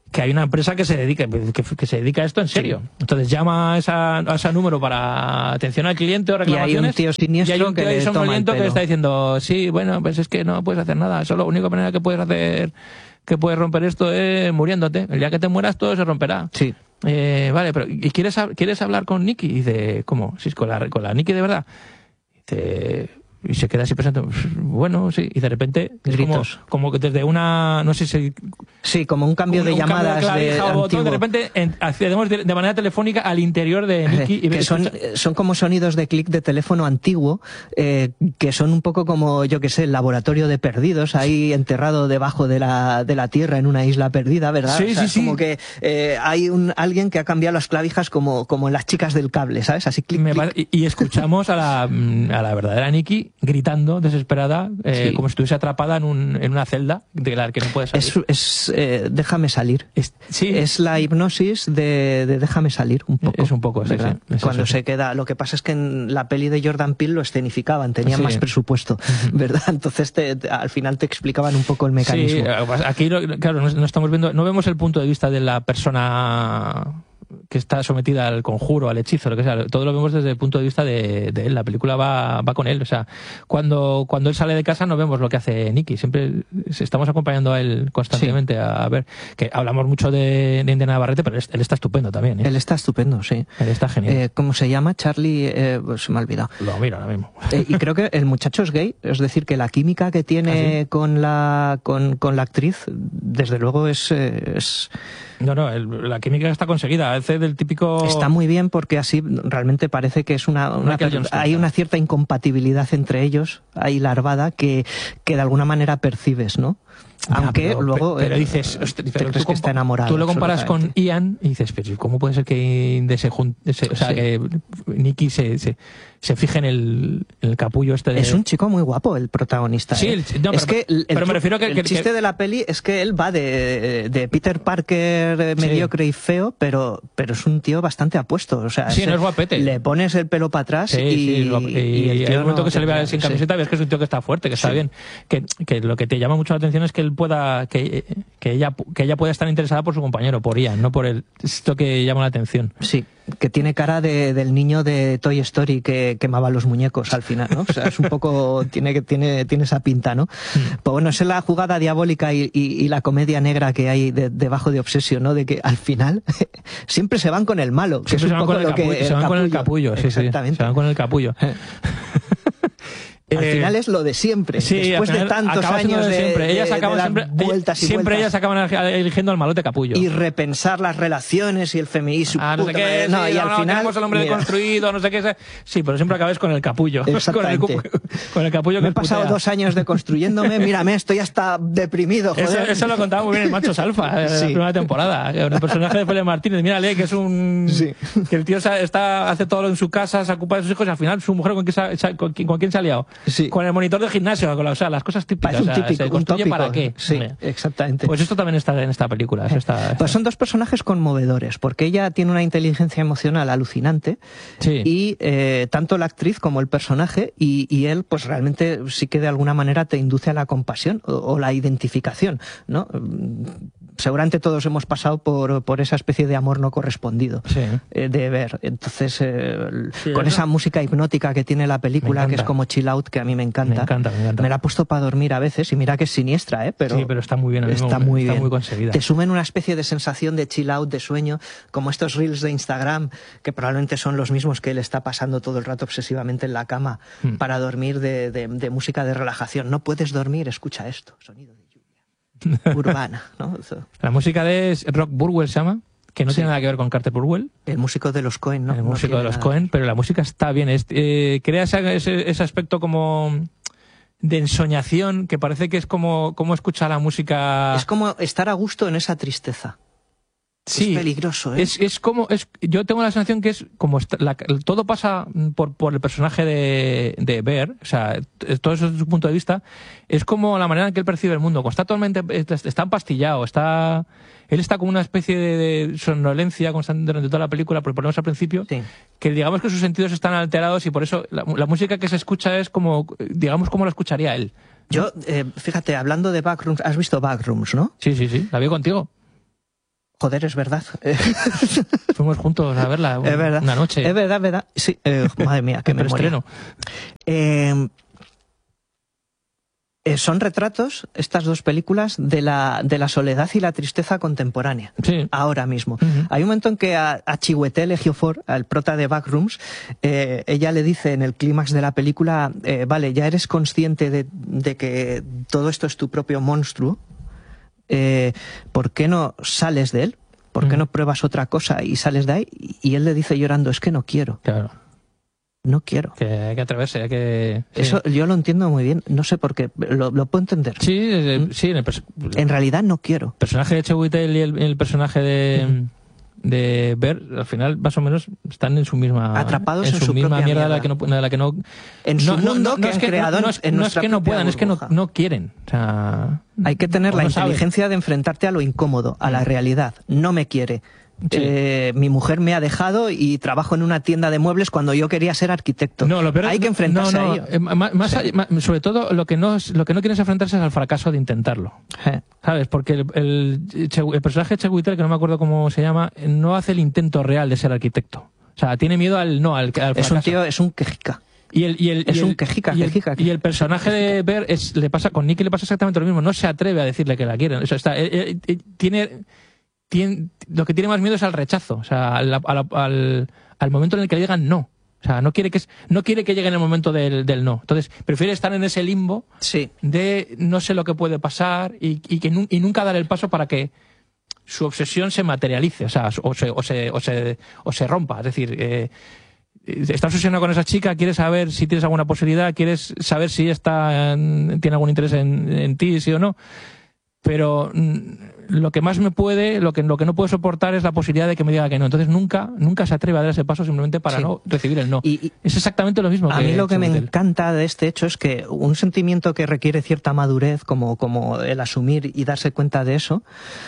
Speaker 1: que hay una empresa que se dedica a esto en serio. Sí. Entonces llama a ese número para atención al cliente o reclamaciones.
Speaker 2: Y hay un tío siniestro
Speaker 1: y hay un tío
Speaker 2: que le toma el pelo.
Speaker 1: Que le está diciendo, sí, bueno, pues es que no puedes hacer nada. Eso es la única manera que puedes hacer, que puedes romper esto es muriéndote. El día que te mueras todo se romperá.
Speaker 2: Sí.
Speaker 1: Vale, pero ¿y quieres hablar con Nicky? Y dice, ¿cómo? ¿Sí, con la Nicky de verdad? Dice... Y se queda así pensando, bueno, sí, y de repente
Speaker 2: gritos.
Speaker 1: Como que desde una, no sé si...
Speaker 2: Sí, como un cambio de llamadas de
Speaker 1: botón, de repente accedemos de manera telefónica al interior de Nicky.
Speaker 2: Que son como sonidos de clic de teléfono antiguo, que son un poco como, yo que sé, el laboratorio de perdidos, ahí enterrado debajo de la tierra en una isla perdida, ¿verdad?
Speaker 1: Sí,
Speaker 2: o sea,
Speaker 1: sí,
Speaker 2: como que hay alguien que ha cambiado las clavijas como en las chicas del cable, ¿sabes? Así clic, clic.
Speaker 1: Y escuchamos a la verdadera Nicky gritando, desesperada, sí. Como si estuviese atrapada en una celda de la que no puede salir.
Speaker 2: Déjame salir.
Speaker 1: Sí.
Speaker 2: Es la hipnosis de déjame salir, un poco.
Speaker 1: Es un poco, sí, sí.
Speaker 2: Cuando
Speaker 1: eso,
Speaker 2: se queda... Lo que pasa es que en la peli de Jordan Peele lo escenificaban, tenían más presupuesto, ¿verdad? Entonces al final te explicaban un poco el mecanismo.
Speaker 1: Sí, aquí, claro, no estamos viendo, no vemos el punto de vista de la persona que está sometida al conjuro, al hechizo, lo que sea. Todo lo vemos desde el punto de vista de él. La película va con él. O sea, cuando él sale de casa no vemos lo que hace Nicky. Siempre estamos acompañando a él constantemente, sí. A ver. Que hablamos mucho de Indiana Navarrete, pero él está estupendo también.
Speaker 2: Él está estupendo, sí.
Speaker 1: Él está genial.
Speaker 2: ¿Cómo se llama? Charlie, pues se me ha olvidado.
Speaker 1: Lo miro ahora mismo.
Speaker 2: Y creo que el muchacho es gay, es decir, que la química que tiene ¿sí? con la actriz, desde luego es...
Speaker 1: No, la química está conseguida. Es del típico...
Speaker 2: Está muy bien porque así realmente parece que es hay una cierta incompatibilidad entre ellos, ahí larvada, que de alguna manera percibes, ¿no? Aunque luego
Speaker 1: pero dices,
Speaker 2: pero crees que está enamorado.
Speaker 1: Tú lo comparas con Ian y dices, pero ¿cómo puede ser que que Nicky se fije en el capullo este de...
Speaker 2: Es un chico muy guapo el protagonista.
Speaker 1: Sí, pero me refiero que
Speaker 2: el chiste de la peli es que él va de Peter Parker mediocre y feo, pero es un tío bastante apuesto. O sea,
Speaker 1: no es guapete.
Speaker 2: Le pones el pelo para atrás y
Speaker 1: hay un momento que se le ve sin camiseta, ves que es un tío que está fuerte, que está bien. Que lo que te llama mucho la atención es que él pueda, que ella pueda estar interesada por su compañero, por Ian, no por él. Esto que llama la atención.
Speaker 2: Sí, que tiene cara del niño de Toy Story que quemaba los muñecos al final, ¿no? O sea, es un poco, tiene esa pinta, ¿no? Pues bueno, esa es la jugada diabólica y la comedia negra que hay debajo de Obsession, ¿no? De que al final siempre se van con el malo. Que
Speaker 1: siempre
Speaker 2: es un poco lo que
Speaker 1: se van con el capullo, sí,
Speaker 2: exactamente.
Speaker 1: Se van con el capullo.
Speaker 2: Al final es lo de siempre.
Speaker 1: Sí,
Speaker 2: después de tantos años
Speaker 1: siempre. Ellas acaban
Speaker 2: vueltas y
Speaker 1: siempre
Speaker 2: vueltas.
Speaker 1: ellas acaban eligiendo al malote capullo.
Speaker 2: Y repensar las relaciones y el feminismo.
Speaker 1: No sé qué,
Speaker 2: no, y al final
Speaker 1: tenemos el hombre deconstruido, no sé qué. Sí, pero siempre acabas con el capullo.
Speaker 2: Exactamente.
Speaker 1: Con el capullo que
Speaker 2: me he pasado 2 años deconstruyéndome, mírame, estoy hasta deprimido, joder. Eso
Speaker 1: lo contaba muy bien el Machos Alfa, en la primera temporada. El personaje de Fele Martínez, mírale, que es un...
Speaker 2: Sí.
Speaker 1: Que el tío hace todo en su casa, se ocupa de sus hijos y al final su mujer ¿con quién se ha liado?
Speaker 2: Sí.
Speaker 1: Con el monitor de gimnasio, o sea, las cosas típicas.
Speaker 2: Es un típico,
Speaker 1: ¿se construye
Speaker 2: un tópico.
Speaker 1: para qué?
Speaker 2: Sí, exactamente.
Speaker 1: Pues esto también está en esta película.
Speaker 2: Pues son 2 personajes conmovedores, porque ella tiene una inteligencia emocional alucinante,
Speaker 1: sí.
Speaker 2: Y tanto la actriz como el personaje, y él, pues realmente sí que de alguna manera te induce a la compasión o la identificación, ¿no? Seguramente todos hemos pasado por esa especie de amor no correspondido,
Speaker 1: sí.
Speaker 2: De ver. Entonces, con esa música hipnótica que tiene la película, que es como chill out, que a mí me encanta.
Speaker 1: Me encanta.
Speaker 2: Me la he puesto para dormir a veces, y mira que es siniestra, pero...
Speaker 1: Sí, pero está muy bien.
Speaker 2: Está muy bien.
Speaker 1: Muy conseguida.
Speaker 2: Te sumen una especie de sensación de chill out, de sueño, como estos reels de Instagram, que probablemente son los mismos que él está pasando todo el rato obsesivamente en la cama para dormir de música de relajación. No puedes dormir, escucha esto, sonido de lluvia. Urbana, ¿no?
Speaker 1: La música de Rock Burwell se llama, que no tiene nada que ver con Carter Burwell.
Speaker 2: El músico de los Coen, ¿no?
Speaker 1: El músico de los Coen, pero la música está bien. Crea ese aspecto como de ensoñación, que parece que es como escuchar la música...
Speaker 2: Es como estar a gusto en esa tristeza.
Speaker 1: Sí,
Speaker 2: es peligroso, ¿eh?
Speaker 1: Yo tengo la sensación que es como todo pasa por el personaje de Bear, o sea, todo eso desde su punto de vista, es como la manera en que él percibe el mundo. Cuando está totalmente, está empastillado, él está como una especie de somnolencia constante durante toda la película, por ponemos al principio,
Speaker 2: sí.
Speaker 1: Que digamos que sus sentidos están alterados y por eso la música que se escucha es como, digamos, como la escucharía él.
Speaker 2: Yo, fíjate, hablando de Backrooms, has visto Backrooms, ¿no?
Speaker 1: Sí, la vi contigo.
Speaker 2: Joder, es verdad.
Speaker 1: Fuimos juntos a verla una noche.
Speaker 2: Es verdad. Sí, madre mía, qué memoria. Son retratos, estas dos películas, de la soledad y la tristeza contemporánea.
Speaker 1: Sí.
Speaker 2: Ahora mismo. Hay un momento en que a Chiwetel Ejiofor, al prota de Backrooms, ella le dice en el clímax de la película, vale, ya eres consciente de que todo esto es tu propio monstruo, ¿por qué no sales de él? ¿Por qué no pruebas otra cosa y sales de ahí? Y él le dice llorando, es que no quiero.
Speaker 1: Claro.
Speaker 2: No quiero.
Speaker 1: Que hay que atreverse, hay que... Sí.
Speaker 2: Eso yo lo entiendo muy bien, no sé por qué, lo puedo entender.
Speaker 1: Sí,
Speaker 2: en realidad no quiero.
Speaker 1: El personaje de Chiwetel y el personaje de Bear, al final, más o menos, están en su misma...
Speaker 2: Atrapados en su
Speaker 1: misma
Speaker 2: propia
Speaker 1: mierda. De la que no...
Speaker 2: En su mundo que han creado en
Speaker 1: no es que no puedan, es que no quieren. O sea,
Speaker 2: hay que tener la inteligencia de enfrentarte a lo incómodo, a la realidad. No me quiere. Sí. Mi mujer me ha dejado y trabajo en una tienda de muebles cuando yo quería ser arquitecto. Hay que enfrentarse a ello.
Speaker 1: Sobre todo lo que no quieres enfrentarse es al fracaso de intentarlo. ¿Sabes? Porque el personaje de Chiwetel, que no me acuerdo cómo se llama, no hace el intento real de ser arquitecto. O sea, tiene miedo al fracaso.
Speaker 2: Es un tío, es un quejica.
Speaker 1: Y el personaje de Bear con Nicky le pasa exactamente lo mismo. No se atreve a decirle que la quiere. O sea, lo que tiene más miedo es al rechazo, o sea, al momento en el que le digan no. O sea, no quiere que llegue en el momento del no. Entonces, prefiere estar en ese limbo de no sé lo que puede pasar y nunca dar el paso para que su obsesión se materialice, o sea, o se rompa. Es decir, estás obsesionado con esa chica, quieres saber si tienes alguna posibilidad, quieres saber si tiene algún interés en ti, sí o no. Pero lo que más me puede, lo que no puedo soportar es la posibilidad de que me diga que no. Entonces nunca se atreve a dar ese paso simplemente para no recibir el no.
Speaker 2: Y
Speaker 1: es exactamente lo mismo.
Speaker 2: A mí lo que me encanta de este hecho es que un sentimiento que requiere cierta madurez, como el asumir y darse cuenta de eso,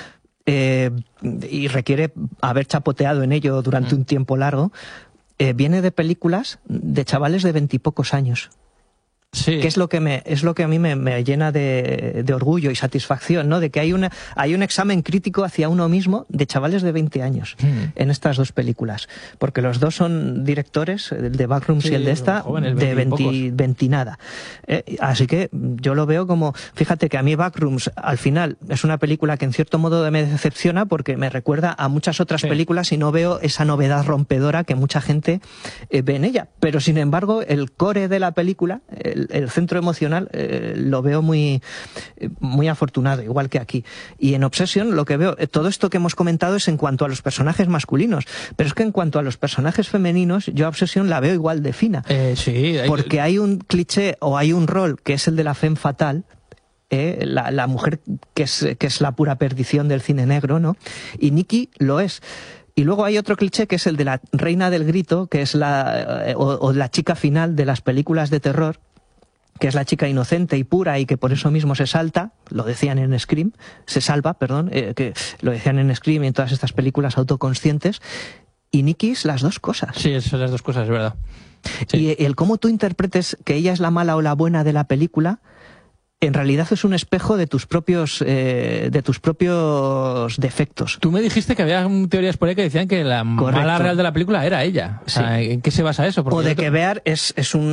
Speaker 2: y requiere haber chapoteado en ello durante un tiempo largo, viene de películas de chavales de 20 y pocos años.
Speaker 1: Sí.
Speaker 2: Que es lo que a mí me llena de orgullo y satisfacción, ¿no? De que hay un examen crítico hacia uno mismo de chavales de 20 años en estas dos películas. Porque los dos son directores, el de Backrooms y el de esta, jóvenes, de 20 y nada. Así que yo lo veo como, fíjate que a mí Backrooms al final es una película que en cierto modo me decepciona porque me recuerda a muchas otras películas y no veo esa novedad rompedora que mucha gente ve en ella. Pero sin embargo, el core de la película, el centro emocional, lo veo muy afortunado, igual que aquí. Y en Obsession lo que veo, todo esto que hemos comentado es en cuanto a los personajes masculinos, pero es que en cuanto a los personajes femeninos, yo a Obsession la veo igual de fina. Porque hay un cliché o hay un rol que es el de la femme fatale, la mujer que es la pura perdición del cine negro, ¿no? Y Nicky lo es. Y luego hay otro cliché que es el de la reina del grito, que es la chica final de las películas de terror, que es la chica inocente y pura y que por eso mismo se salva, que lo decían en Scream y en todas estas películas autoconscientes, y Nicky es las dos cosas.
Speaker 1: Sí, son las dos cosas, es verdad. Sí.
Speaker 2: Y el cómo tú interpretes que ella es la mala o la buena de la película, en realidad es un espejo de tus propios defectos.
Speaker 1: Tú me dijiste que había teorías por ahí que decían que la mala real de la película era ella. O sea, ¿en qué se basa eso?
Speaker 2: Porque que Bear es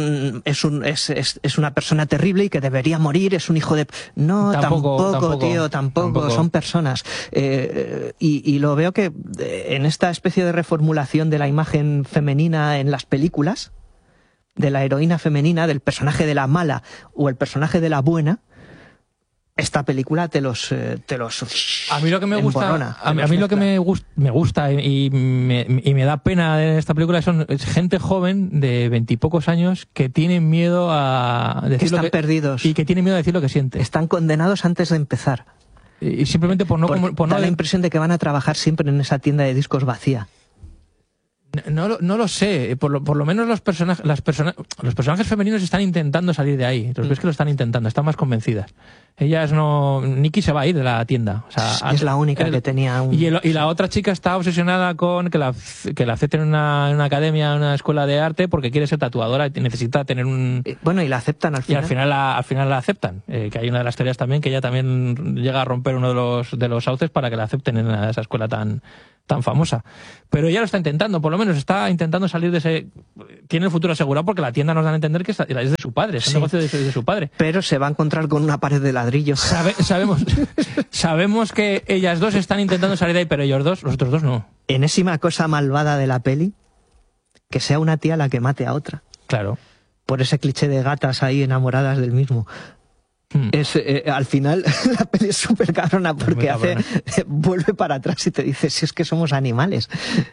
Speaker 2: una persona terrible y que debería morir, es un hijo de... No, tampoco. Son personas. Y lo veo que en esta especie de reformulación de la imagen femenina en las películas, de la heroína femenina, del personaje de la mala o el personaje de la buena, esta película te los
Speaker 1: a mí lo que me gusta, a mí lo que me gusta y me da pena de esta película es gente joven de 20 y pocos años que tienen miedo a decir
Speaker 2: que están perdidos
Speaker 1: y que tienen miedo a decir lo que sienten.
Speaker 2: Están condenados antes de empezar.
Speaker 1: Y simplemente por no
Speaker 2: da la impresión de que van a trabajar siempre en esa tienda de discos vacía.
Speaker 1: No lo sé. Por lo menos los personajes femeninos están intentando salir de ahí. Los ves que lo están intentando, están más convencidas. Ellas no... Nikki se va a ir de la tienda. O sea,
Speaker 2: es la única que tenía un...
Speaker 1: Y la otra chica está obsesionada con que la acepten en una academia, en una escuela de arte, porque quiere ser tatuadora y necesita tener un...
Speaker 2: Bueno, y la aceptan al final.
Speaker 1: Y al final la aceptan. Que hay una de las teorías también que ella también llega a romper uno de los sauces para que la acepten en esa escuela tan famosa. Pero ella lo está intentando, por lo menos está intentando salir de ese... Tiene el futuro asegurado porque la tienda nos dan a entender que es de su padre, es un negocio de su padre.
Speaker 2: Pero se va a encontrar con una pared de ladrillo.
Speaker 1: Sabemos que ellas dos están intentando salir de ahí, pero los otros dos no.
Speaker 2: Enésima cosa malvada de la peli, que sea una tía la que mate a otra.
Speaker 1: Claro.
Speaker 2: Por ese cliché de gatas ahí enamoradas del mismo. Al final la peli es súper cabrona porque vuelve para atrás y te dice si es que somos animales,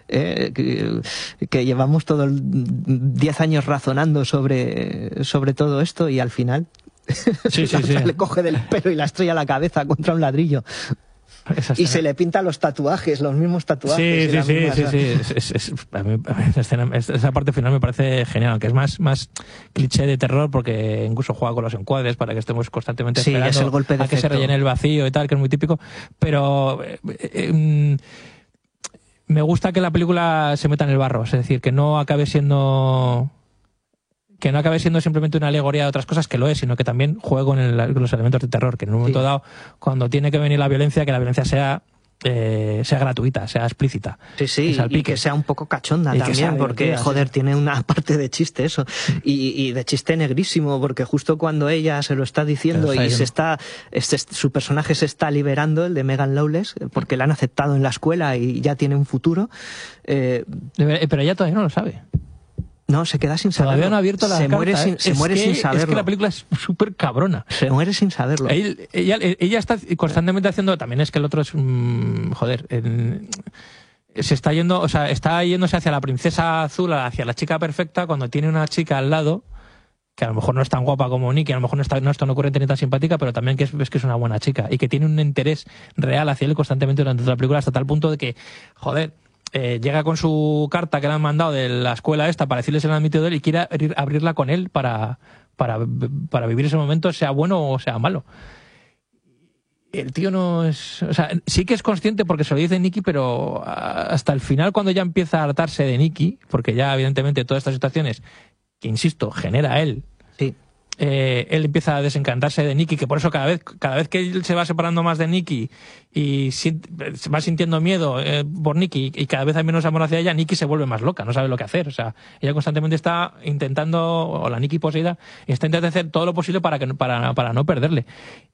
Speaker 2: que llevamos 10 años razonando sobre todo esto y al final le coge del pelo y la estrella la cabeza contra un ladrillo. Y se le pintan los tatuajes, los mismos tatuajes.
Speaker 1: Sí. A mí esa parte final me parece genial, que es más cliché de terror porque incluso juega con los encuadres para que estemos constantemente esperando
Speaker 2: es el golpe de
Speaker 1: a que se rellene el vacío y tal, que es muy típico. Pero me gusta que la película se meta en el barro, es decir, que no acabe siendo simplemente una alegoría de otras cosas, que lo es, sino que también juegue con los elementos de terror, que en un momento dado, cuando tiene que venir la violencia, que la violencia sea gratuita, sea explícita.
Speaker 2: Sí, y que sea un poco cachonda también, porque, joder, tiene una parte de chiste eso, y de chiste negrísimo, porque justo cuando ella se lo está diciendo y su personaje se está liberando, el de Megan Lawless, porque la han aceptado en la escuela y ya tiene un futuro.
Speaker 1: Pero ella todavía no lo sabe.
Speaker 2: No, se queda sin saberlo.
Speaker 1: Todavía no ha abierto la carta.
Speaker 2: Se muere sin saberlo.
Speaker 1: Es que la película es súper cabrona.
Speaker 2: Se muere sin saberlo.
Speaker 1: Ella está constantemente haciendo... También es que el otro es... se está yendo... O sea, está yéndose hacia la princesa azul, hacia la chica perfecta, cuando tiene una chica al lado, que a lo mejor no es tan guapa como Nikki, a lo mejor no es tan ocurrente ni tan simpática, pero también ves que es una buena chica y que tiene un interés real hacia él constantemente durante toda la película, hasta tal punto de que, joder... llega con su carta que le han mandado de la escuela esta para decirles el admitido de él y quiere abrirla con él para vivir ese momento, sea bueno o sea malo. El tío no es... O sea, sí que es consciente porque se lo dice Nikki, pero hasta el final, cuando ya empieza a hartarse de Nikki, porque ya evidentemente todas estas situaciones, que insisto, genera él...
Speaker 2: Sí.
Speaker 1: Él empieza a desencantarse de Nikki, que por eso cada vez que él se va separando más de Nikki y se va sintiendo miedo por Nikki y cada vez hay menos amor hacia ella, Nikki se vuelve más loca, no sabe lo que hacer. O sea, ella constantemente está intentando, o la Nikki poseída, está intentando hacer todo lo posible para no perderle.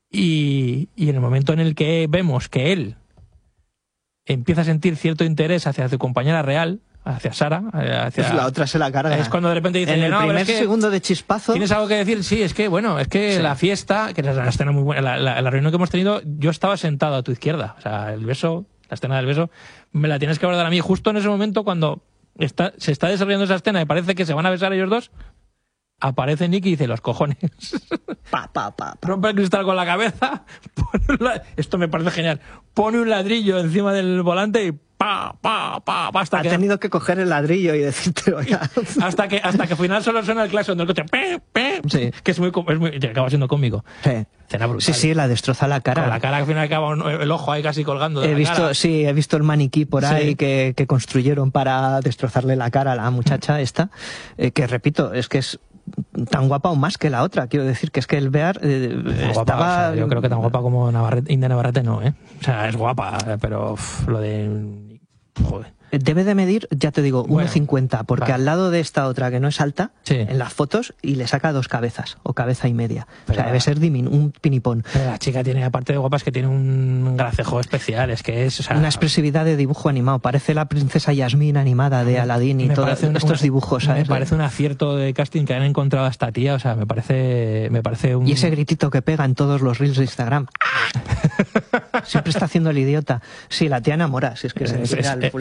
Speaker 1: Y en el momento en el que vemos que él empieza a sentir cierto interés hacia su compañera real, hacia Sara,
Speaker 2: pues la otra se la carga.
Speaker 1: Es cuando de repente dice,
Speaker 2: en el primer segundo de chispazo.
Speaker 1: ¿Tienes algo que decir? Sí, es que la fiesta, que es la escena muy buena, la reunión que hemos tenido, yo estaba sentado a tu izquierda. O sea, el beso, la escena del beso, me la tienes que abordar a mí. Justo en ese momento, cuando se está desarrollando esa escena y parece que se van a besar ellos dos, aparece Nikki y dice, los cojones. Rompe el cristal con la cabeza. Esto me parece genial. Pone un ladrillo encima del volante y hasta que...
Speaker 2: tenido que coger el ladrillo y decírtelo ya.
Speaker 1: hasta que al final solo suena el claxon del coche. Sí. Que es muy acaba siendo cómico.
Speaker 2: Sí.
Speaker 1: Escena brutal.
Speaker 2: Sí, la destroza la cara.
Speaker 1: Con la cara que al final acaba el ojo ahí casi colgando de
Speaker 2: he visto el maniquí por ahí que construyeron para destrozarle la cara a la muchacha esta, que repito, es que es tan guapa o más que la otra. Quiero decir que es que el Bear estaba...
Speaker 1: O sea, yo creo que tan guapa como India Navarrete no, ¿eh? O sea, es guapa, pero lo de... Joder.
Speaker 2: Debe de medir, ya te digo, 1,50, porque al lado de esta otra que no es alta, en las fotos, y le saca 2 cabezas, o cabeza y media. Pero, o sea, debe ser un pinipón.
Speaker 1: Pero la chica tiene, aparte de guapa, es que tiene un gracejo especial, es que es... O sea,
Speaker 2: una expresividad de dibujo animado, parece la princesa Yasmín animada de Aladdin y todos estos dibujos, ¿sabes?
Speaker 1: Me parece un acierto de casting que han encontrado a esta tía, o sea, me parece un...
Speaker 2: Y ese gritito que pega en todos los reels de Instagram. Siempre está haciendo el idiota. Sí, la tía enamora, si es que
Speaker 1: es genial.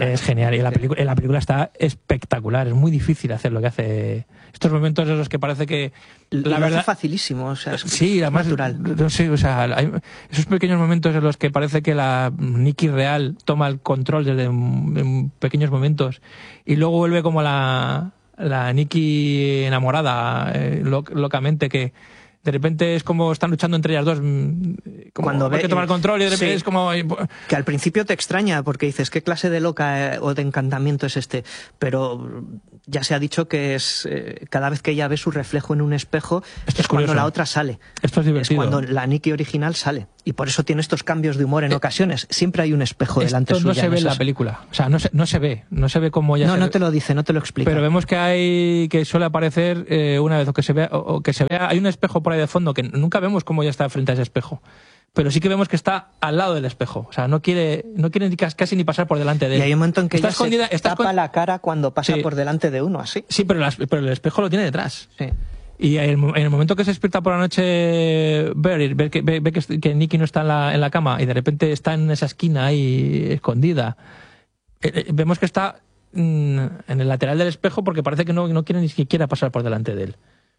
Speaker 1: genial. Y la película está espectacular. Es muy difícil hacer lo que hace. Estos momentos en los que parece que
Speaker 2: la verdad es facilísimo, o sea, es
Speaker 1: sí, además,
Speaker 2: natural.
Speaker 1: No sé, o sea, hay esos pequeños momentos en los que parece que la Nikki real toma el control desde en pequeños momentos y luego vuelve como la Nikki enamorada locamente, que de repente es como están luchando entre ellas dos, cuando hay que tomar el control y de repente es como...
Speaker 2: Que al principio te extraña porque dices, ¿qué clase de loca o de encantamiento es este? Pero ya se ha dicho que es cada vez que ella ve su reflejo en un espejo es cuando la otra sale.
Speaker 1: Esto es divertido.
Speaker 2: Es cuando la Nikki original sale. Y por eso tiene estos cambios de humor en ocasiones. Siempre hay un espejo delante suya.
Speaker 1: Esto no se ve en la película. O sea, no se ve cómo ella...
Speaker 2: No te lo dice, no te lo explica.
Speaker 1: Pero vemos que suele aparecer una vez o que se vea... Hay un espejo por ahí de fondo que nunca vemos cómo ella está frente a ese espejo. Pero sí que vemos que está al lado del espejo. O sea, no quiere casi ni pasar por delante de él.
Speaker 2: Y hay un momento en que ella se tapa la cara cuando pasa por delante de uno, así.
Speaker 1: Sí, pero el espejo lo tiene detrás.
Speaker 2: Sí.
Speaker 1: Y en el momento que se despierta por la noche, ve que Nikki no está en la cama y de repente está en esa esquina ahí escondida. Vemos que está en el lateral del espejo porque parece que no quiere ni siquiera pasar por delante de él.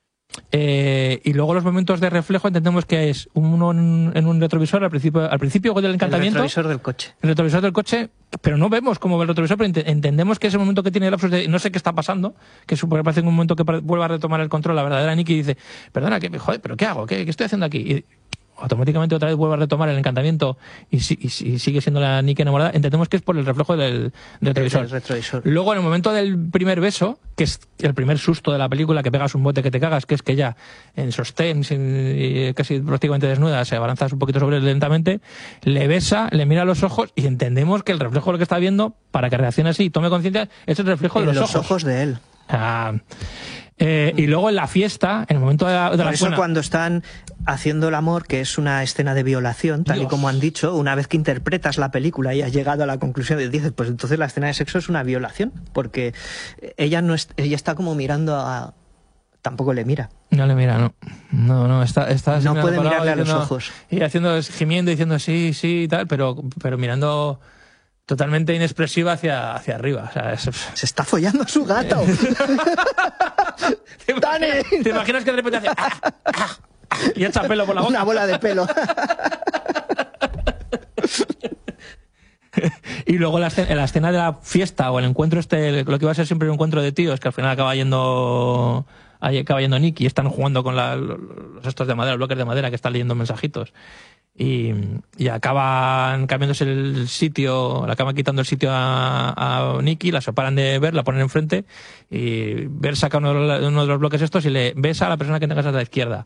Speaker 1: Y luego los momentos de reflejo entendemos que es uno en un retrovisor al principio del encantamiento.
Speaker 2: El retrovisor del coche.
Speaker 1: El retrovisor del coche, pero no vemos cómo ve el retrovisor, pero entendemos que ese momento que tiene el lapsus de no sé qué está pasando, que parece un momento que vuelve a retomar el control la verdadera Nikki y dice, perdona, joder, ¿pero qué hago? ¿Qué estoy haciendo aquí? Y automáticamente otra vez vuelve a retomar el encantamiento y sigue siendo la Nikki enamorada. Entendemos que es por el reflejo del retrovisor.
Speaker 2: El retrovisor.
Speaker 1: Luego, en el momento del primer beso, que es el primer susto de la película, que pegas un bote que te cagas, que es que ella, en sostén, casi prácticamente desnuda, se abalanza un poquito sobre él lentamente, le besa, le mira a los ojos y entendemos que el reflejo de lo que está viendo, para que reaccione así y tome conciencia, es el reflejo de los ojos
Speaker 2: de él.
Speaker 1: Y luego en la fiesta, en el momento de la
Speaker 2: Por eso cuando están haciendo el amor, que es una escena de violación, tal y como han dicho, una vez que interpretas la película y has llegado a la conclusión de dices, pues entonces la escena de sexo es una violación, porque ella está como mirando a... Tampoco le mira.
Speaker 1: No le mira, no. No
Speaker 2: no puede mirarle a los ojos.
Speaker 1: Y gimiendo, diciendo sí y tal, pero mirando totalmente inexpresiva hacia arriba. O sea,
Speaker 2: se está follando a su gato.
Speaker 1: ¿Te imaginas que de repente hace y echa pelo por la boca?
Speaker 2: Una bola de pelo.
Speaker 1: Y luego en la escena de la fiesta o el encuentro lo que iba a ser siempre un encuentro de tíos, que al final acaba yendo Nikki y están jugando con los estos de madera, los bloques de madera, que están leyendo mensajitos. Y acaban cambiándose el sitio, le acaban quitando el sitio a Nikki, la separan de Ver, la ponen enfrente y Ver saca uno de los bloques estos y le besa a la persona que tengas a la izquierda.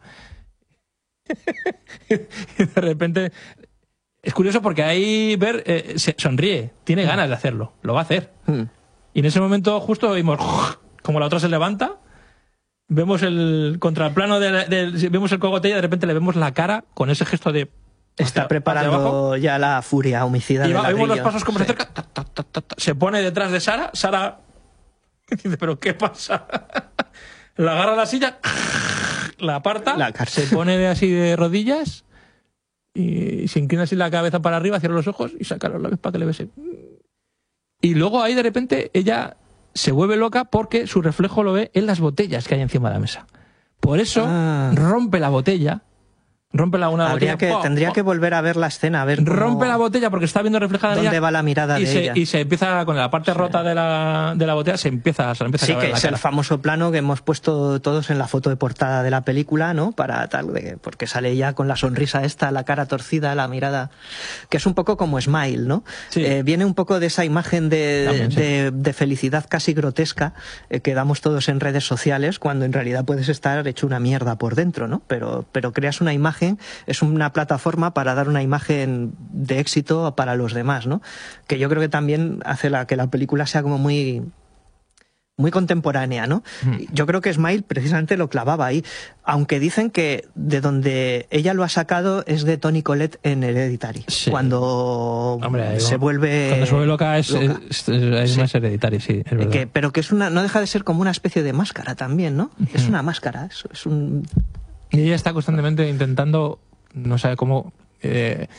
Speaker 1: Y de repente es curioso porque ahí Ver se sonríe, tiene ganas de hacerlo, lo va a hacer. Y en ese momento justo vimos como la otra se levanta, vemos el contraplano vemos el cogote y de repente le vemos la cara con ese gesto de...
Speaker 2: Está preparando ya la furia homicida.
Speaker 1: Y vemos los pasos como se acerca, se pone detrás de Sara. Sara dice, ¿pero qué pasa? La agarra a la silla, la aparta, se pone así de rodillas y se inclina así la cabeza para arriba, cierra los ojos y saca los labios para que le bese. Y luego ahí de repente ella se vuelve loca porque su reflejo lo ve en las botellas que hay encima de la mesa. Por eso rompe la botella.
Speaker 2: Tendría que volver a ver la escena, a ver
Speaker 1: rompe la botella porque está viendo reflejada
Speaker 2: dónde va la mirada de ella.
Speaker 1: Y se empieza, con la parte rota de la botella, se empieza a ver
Speaker 2: que es el famoso plano que hemos puesto todos en la foto de portada de la película, ¿no? Porque sale ella con la sonrisa esta, la cara torcida, la mirada, que es un poco como Smile, ¿no?
Speaker 1: Sí.
Speaker 2: Viene un poco de esa imagen de felicidad casi grotesca que damos todos en redes sociales, cuando en realidad puedes estar hecho una mierda por dentro, ¿no? Pero creas una imagen, es una plataforma para dar una imagen de éxito para los demás, ¿no? Que yo creo que también hace que la película sea como muy contemporánea, ¿no? Yo creo que Smile precisamente lo clavaba ahí, aunque dicen que de donde ella lo ha sacado es de Toni Collette en Hereditary. Sí. Cuando se vuelve
Speaker 1: loca es más Hereditary, sí, es verdad.
Speaker 2: Pero que no deja de ser como una especie de máscara también, ¿no? Es una máscara, es un...
Speaker 1: Y ella está constantemente intentando, no sabe cómo,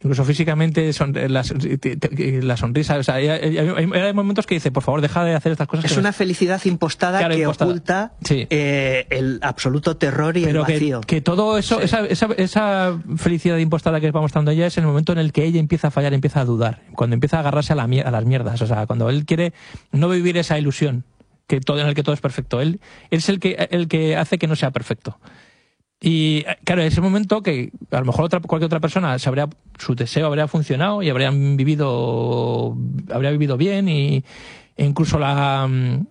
Speaker 1: Incluso físicamente, la sonrisa. O sea, hay momentos que dice, por favor, deja de hacer estas cosas.
Speaker 2: Es una felicidad impostada, claro, que oculta el absoluto terror y
Speaker 1: pero
Speaker 2: el vacío.
Speaker 1: Que todo eso, esa felicidad impostada que va mostrando ella es el momento en el que ella empieza a fallar, empieza a dudar. Cuando empieza a agarrarse a las mierdas. O sea, cuando él quiere no vivir esa ilusión en el que todo es perfecto. Él es el que hace que no sea perfecto. Y claro, en ese momento que a lo mejor cualquier otra persona su deseo habría funcionado y habría vivido bien e incluso la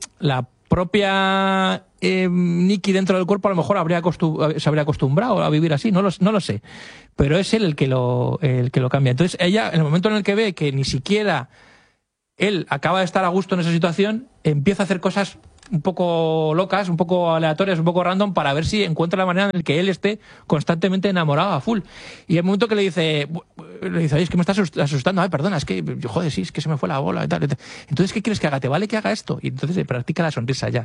Speaker 1: propia Nikki dentro del cuerpo a lo mejor se habría acostumbrado a vivir así, no lo sé, pero es él el que lo cambia. Entonces ella, en el momento en el que ve que ni siquiera él acaba de estar a gusto en esa situación, empieza a hacer cosas un poco locas, un poco aleatorias, un poco random, para ver si encuentra la manera en la que él esté constantemente enamorado a full. Y el momento que le dice, oye, es que me estás asustando, ay, perdona, es que, joder, sí, es que se me fue la bola y tal. Entonces, ¿qué quieres que haga? ¿Te vale que haga esto? Y entonces se practica la sonrisa ya.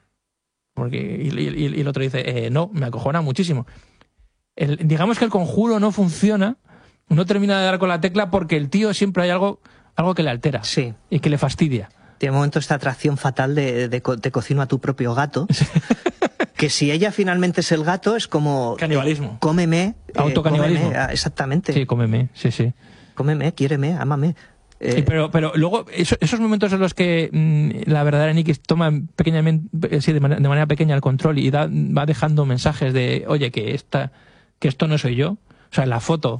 Speaker 1: Y el otro dice, no, me acojona muchísimo. Digamos que el conjuro no funciona, no termina de dar con la tecla porque el tío siempre hay algo que le altera,
Speaker 2: sí,
Speaker 1: y que le fastidia.
Speaker 2: De momento esta atracción fatal de cocino a tu propio gato, que si ella finalmente es el gato es como...
Speaker 1: Canibalismo.
Speaker 2: Cómeme.
Speaker 1: Autocanibalismo.
Speaker 2: Exactamente.
Speaker 1: Sí, cómeme, sí.
Speaker 2: Cómeme, quiéreme, ámame.
Speaker 1: Pero luego, esos momentos en los que la verdadera Nikki toma de manera pequeña el control y va dejando mensajes de, oye, que esto no soy yo. O sea, en la foto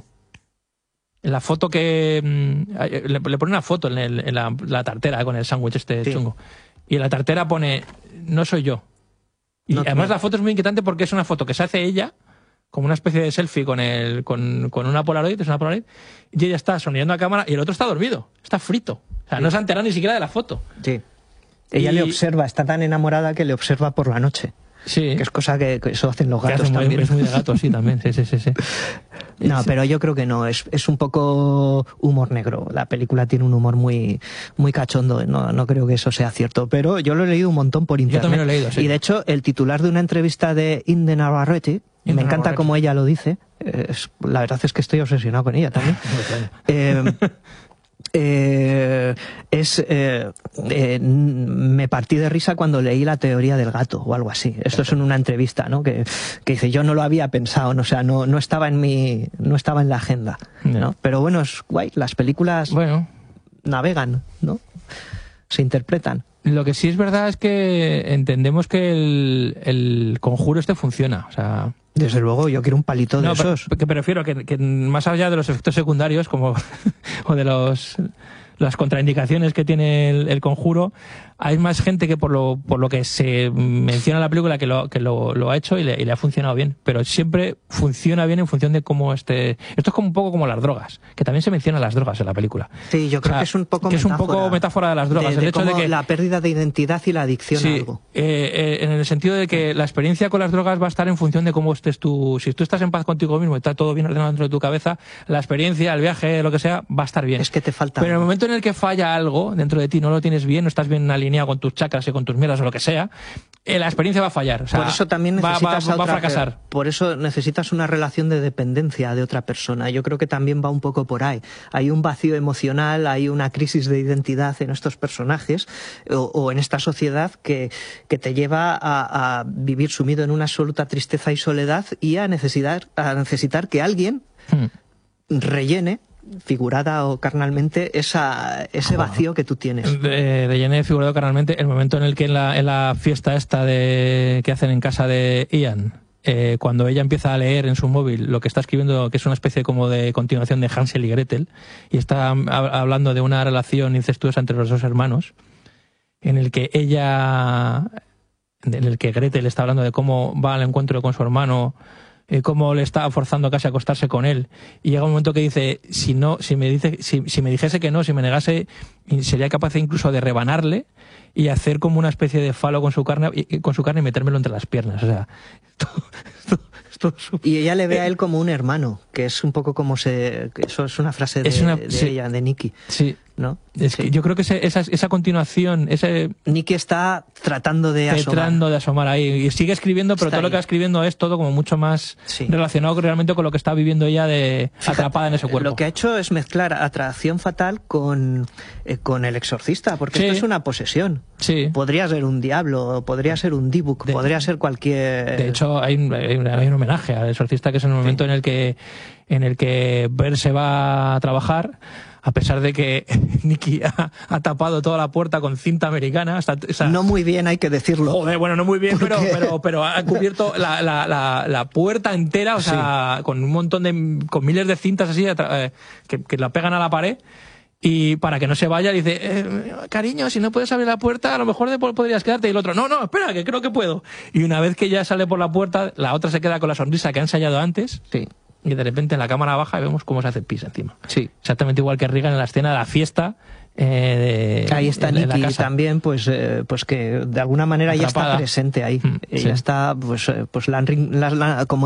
Speaker 1: que le pone una foto en la tartera con el sándwich chungo, y en la tartera pone no soy yo, y además la foto es muy inquietante porque es una foto que se hace ella como una especie de selfie con una Polaroid, y ella está sonriendo a cámara y el otro está dormido, está frito, o sea, no se ha enterado ni siquiera de la foto.
Speaker 2: Ella le observa, está tan enamorada que le observa por la noche.
Speaker 1: Sí.
Speaker 2: Que es cosa que eso hacen los gatos también.
Speaker 1: Es muy de gato, sí, también. Sí.
Speaker 2: No, pero yo creo que no. Es un poco humor negro. La película tiene un humor muy, muy cachondo. No creo que eso sea cierto. Pero yo lo he leído un montón por internet.
Speaker 1: Yo también lo he leído, sí.
Speaker 2: Y de hecho, el titular de una entrevista de Inde Navarrete, me encanta como ella lo dice. La verdad es que estoy obsesionado con ella también. Me partí de risa cuando leí la teoría del gato o algo así. Esto es en una entrevista, ¿no? Que dice, yo no lo había pensado, ¿no? O sea, no estaba en la agenda, ¿no? Pero bueno, es guay, las películas navegan, ¿no? Se interpretan.
Speaker 1: Lo que sí es verdad es que entendemos que el conjuro funciona, o sea...
Speaker 2: Desde luego, yo quiero un palito de esos.
Speaker 1: Que prefiero que más allá de los efectos secundarios como o de las contraindicaciones que tiene el conjuro, hay más gente que por lo que se menciona en la película que lo ha hecho y le ha funcionado bien, pero siempre funciona bien en función de cómo esto es como un poco como las drogas, que también se mencionan las drogas en la película.
Speaker 2: Sí, yo creo que es un poco
Speaker 1: metáfora de las drogas,
Speaker 2: el hecho de que la pérdida de identidad y la adicción a algo.
Speaker 1: En el sentido de que la experiencia con las drogas va a estar en función de cómo estés tú. Si tú estás en paz contigo mismo y está todo bien ordenado dentro de tu cabeza, la experiencia, el viaje, lo que sea, va a estar bien.
Speaker 2: Es que te falta.
Speaker 1: Pero en el momento en el que falla algo dentro de ti, no lo tienes bien, no estás bien alineado con tus chakras y con tus mierdas o lo que sea, la experiencia va a fallar. O sea,
Speaker 2: por eso también necesitas
Speaker 1: va a fracasar.
Speaker 2: Por eso necesitas una relación de dependencia de otra persona. Yo creo que también va un poco por ahí. Hay un vacío emocional, hay una crisis de identidad en estos personajes o en esta sociedad que te lleva a vivir sumido en una absoluta tristeza y soledad y a necesitar que alguien rellene, figurada o carnalmente, ese vacío que tú tienes.
Speaker 1: Rellene figurado carnalmente el momento en el que en la fiesta esta que hacen en casa de Ian, cuando ella empieza a leer en su móvil lo que está escribiendo, que es una especie como de continuación de Hansel y Gretel, y está hablando de una relación incestuosa entre los dos hermanos, en el que Gretel está hablando de cómo va al encuentro con su hermano, cómo le está forzando casi a acostarse con él, y llega un momento que dice, si me dijese que no, si me negase, sería capaz incluso de rebanarle y hacer como una especie de falo con su carne y metérmelo entre las piernas. O sea,
Speaker 2: y ella le ve a él como un hermano, que es un poco como eso es una frase de ella, de Nikki.
Speaker 1: Sí.
Speaker 2: ¿no?
Speaker 1: Es que yo creo que esa continuación,
Speaker 2: Nicky está tratando de
Speaker 1: asomar ahí. Y sigue escribiendo, pero todo lo que va escribiendo es todo como mucho más relacionado realmente con lo que está viviendo ella atrapada en ese cuerpo.
Speaker 2: Lo que ha hecho es mezclar Atracción Fatal con El Exorcista, porque esto es una posesión.
Speaker 1: Sí.
Speaker 2: Podría ser un diablo, podría ser un Dybbuk, podría ser cualquier...
Speaker 1: De hecho, hay un homenaje al Exorcista, que es en el momento en el que Bert se va a trabajar, a pesar de que Nicky ha tapado toda la puerta con cinta americana.
Speaker 2: No muy bien, hay que decirlo.
Speaker 1: Joder, bueno, no muy bien, pero ha cubierto la puerta entera, o sea, con un montón con miles de cintas así que la pegan a la pared. Y para que no se vaya, dice, cariño, si no puedes abrir la puerta, a lo mejor podrías quedarte. Y el otro, no, espera, que creo que puedo. Y una vez que ya sale por la puerta, la otra se queda con la sonrisa que ha ensayado antes.
Speaker 2: Sí.
Speaker 1: Y de repente en la cámara baja y vemos cómo se hace pis encima.
Speaker 2: Sí.
Speaker 1: Exactamente igual que Regan en la escena de la fiesta.
Speaker 2: Ahí está Nicky también, pues que de alguna manera ya está presente ahí. Ella está, como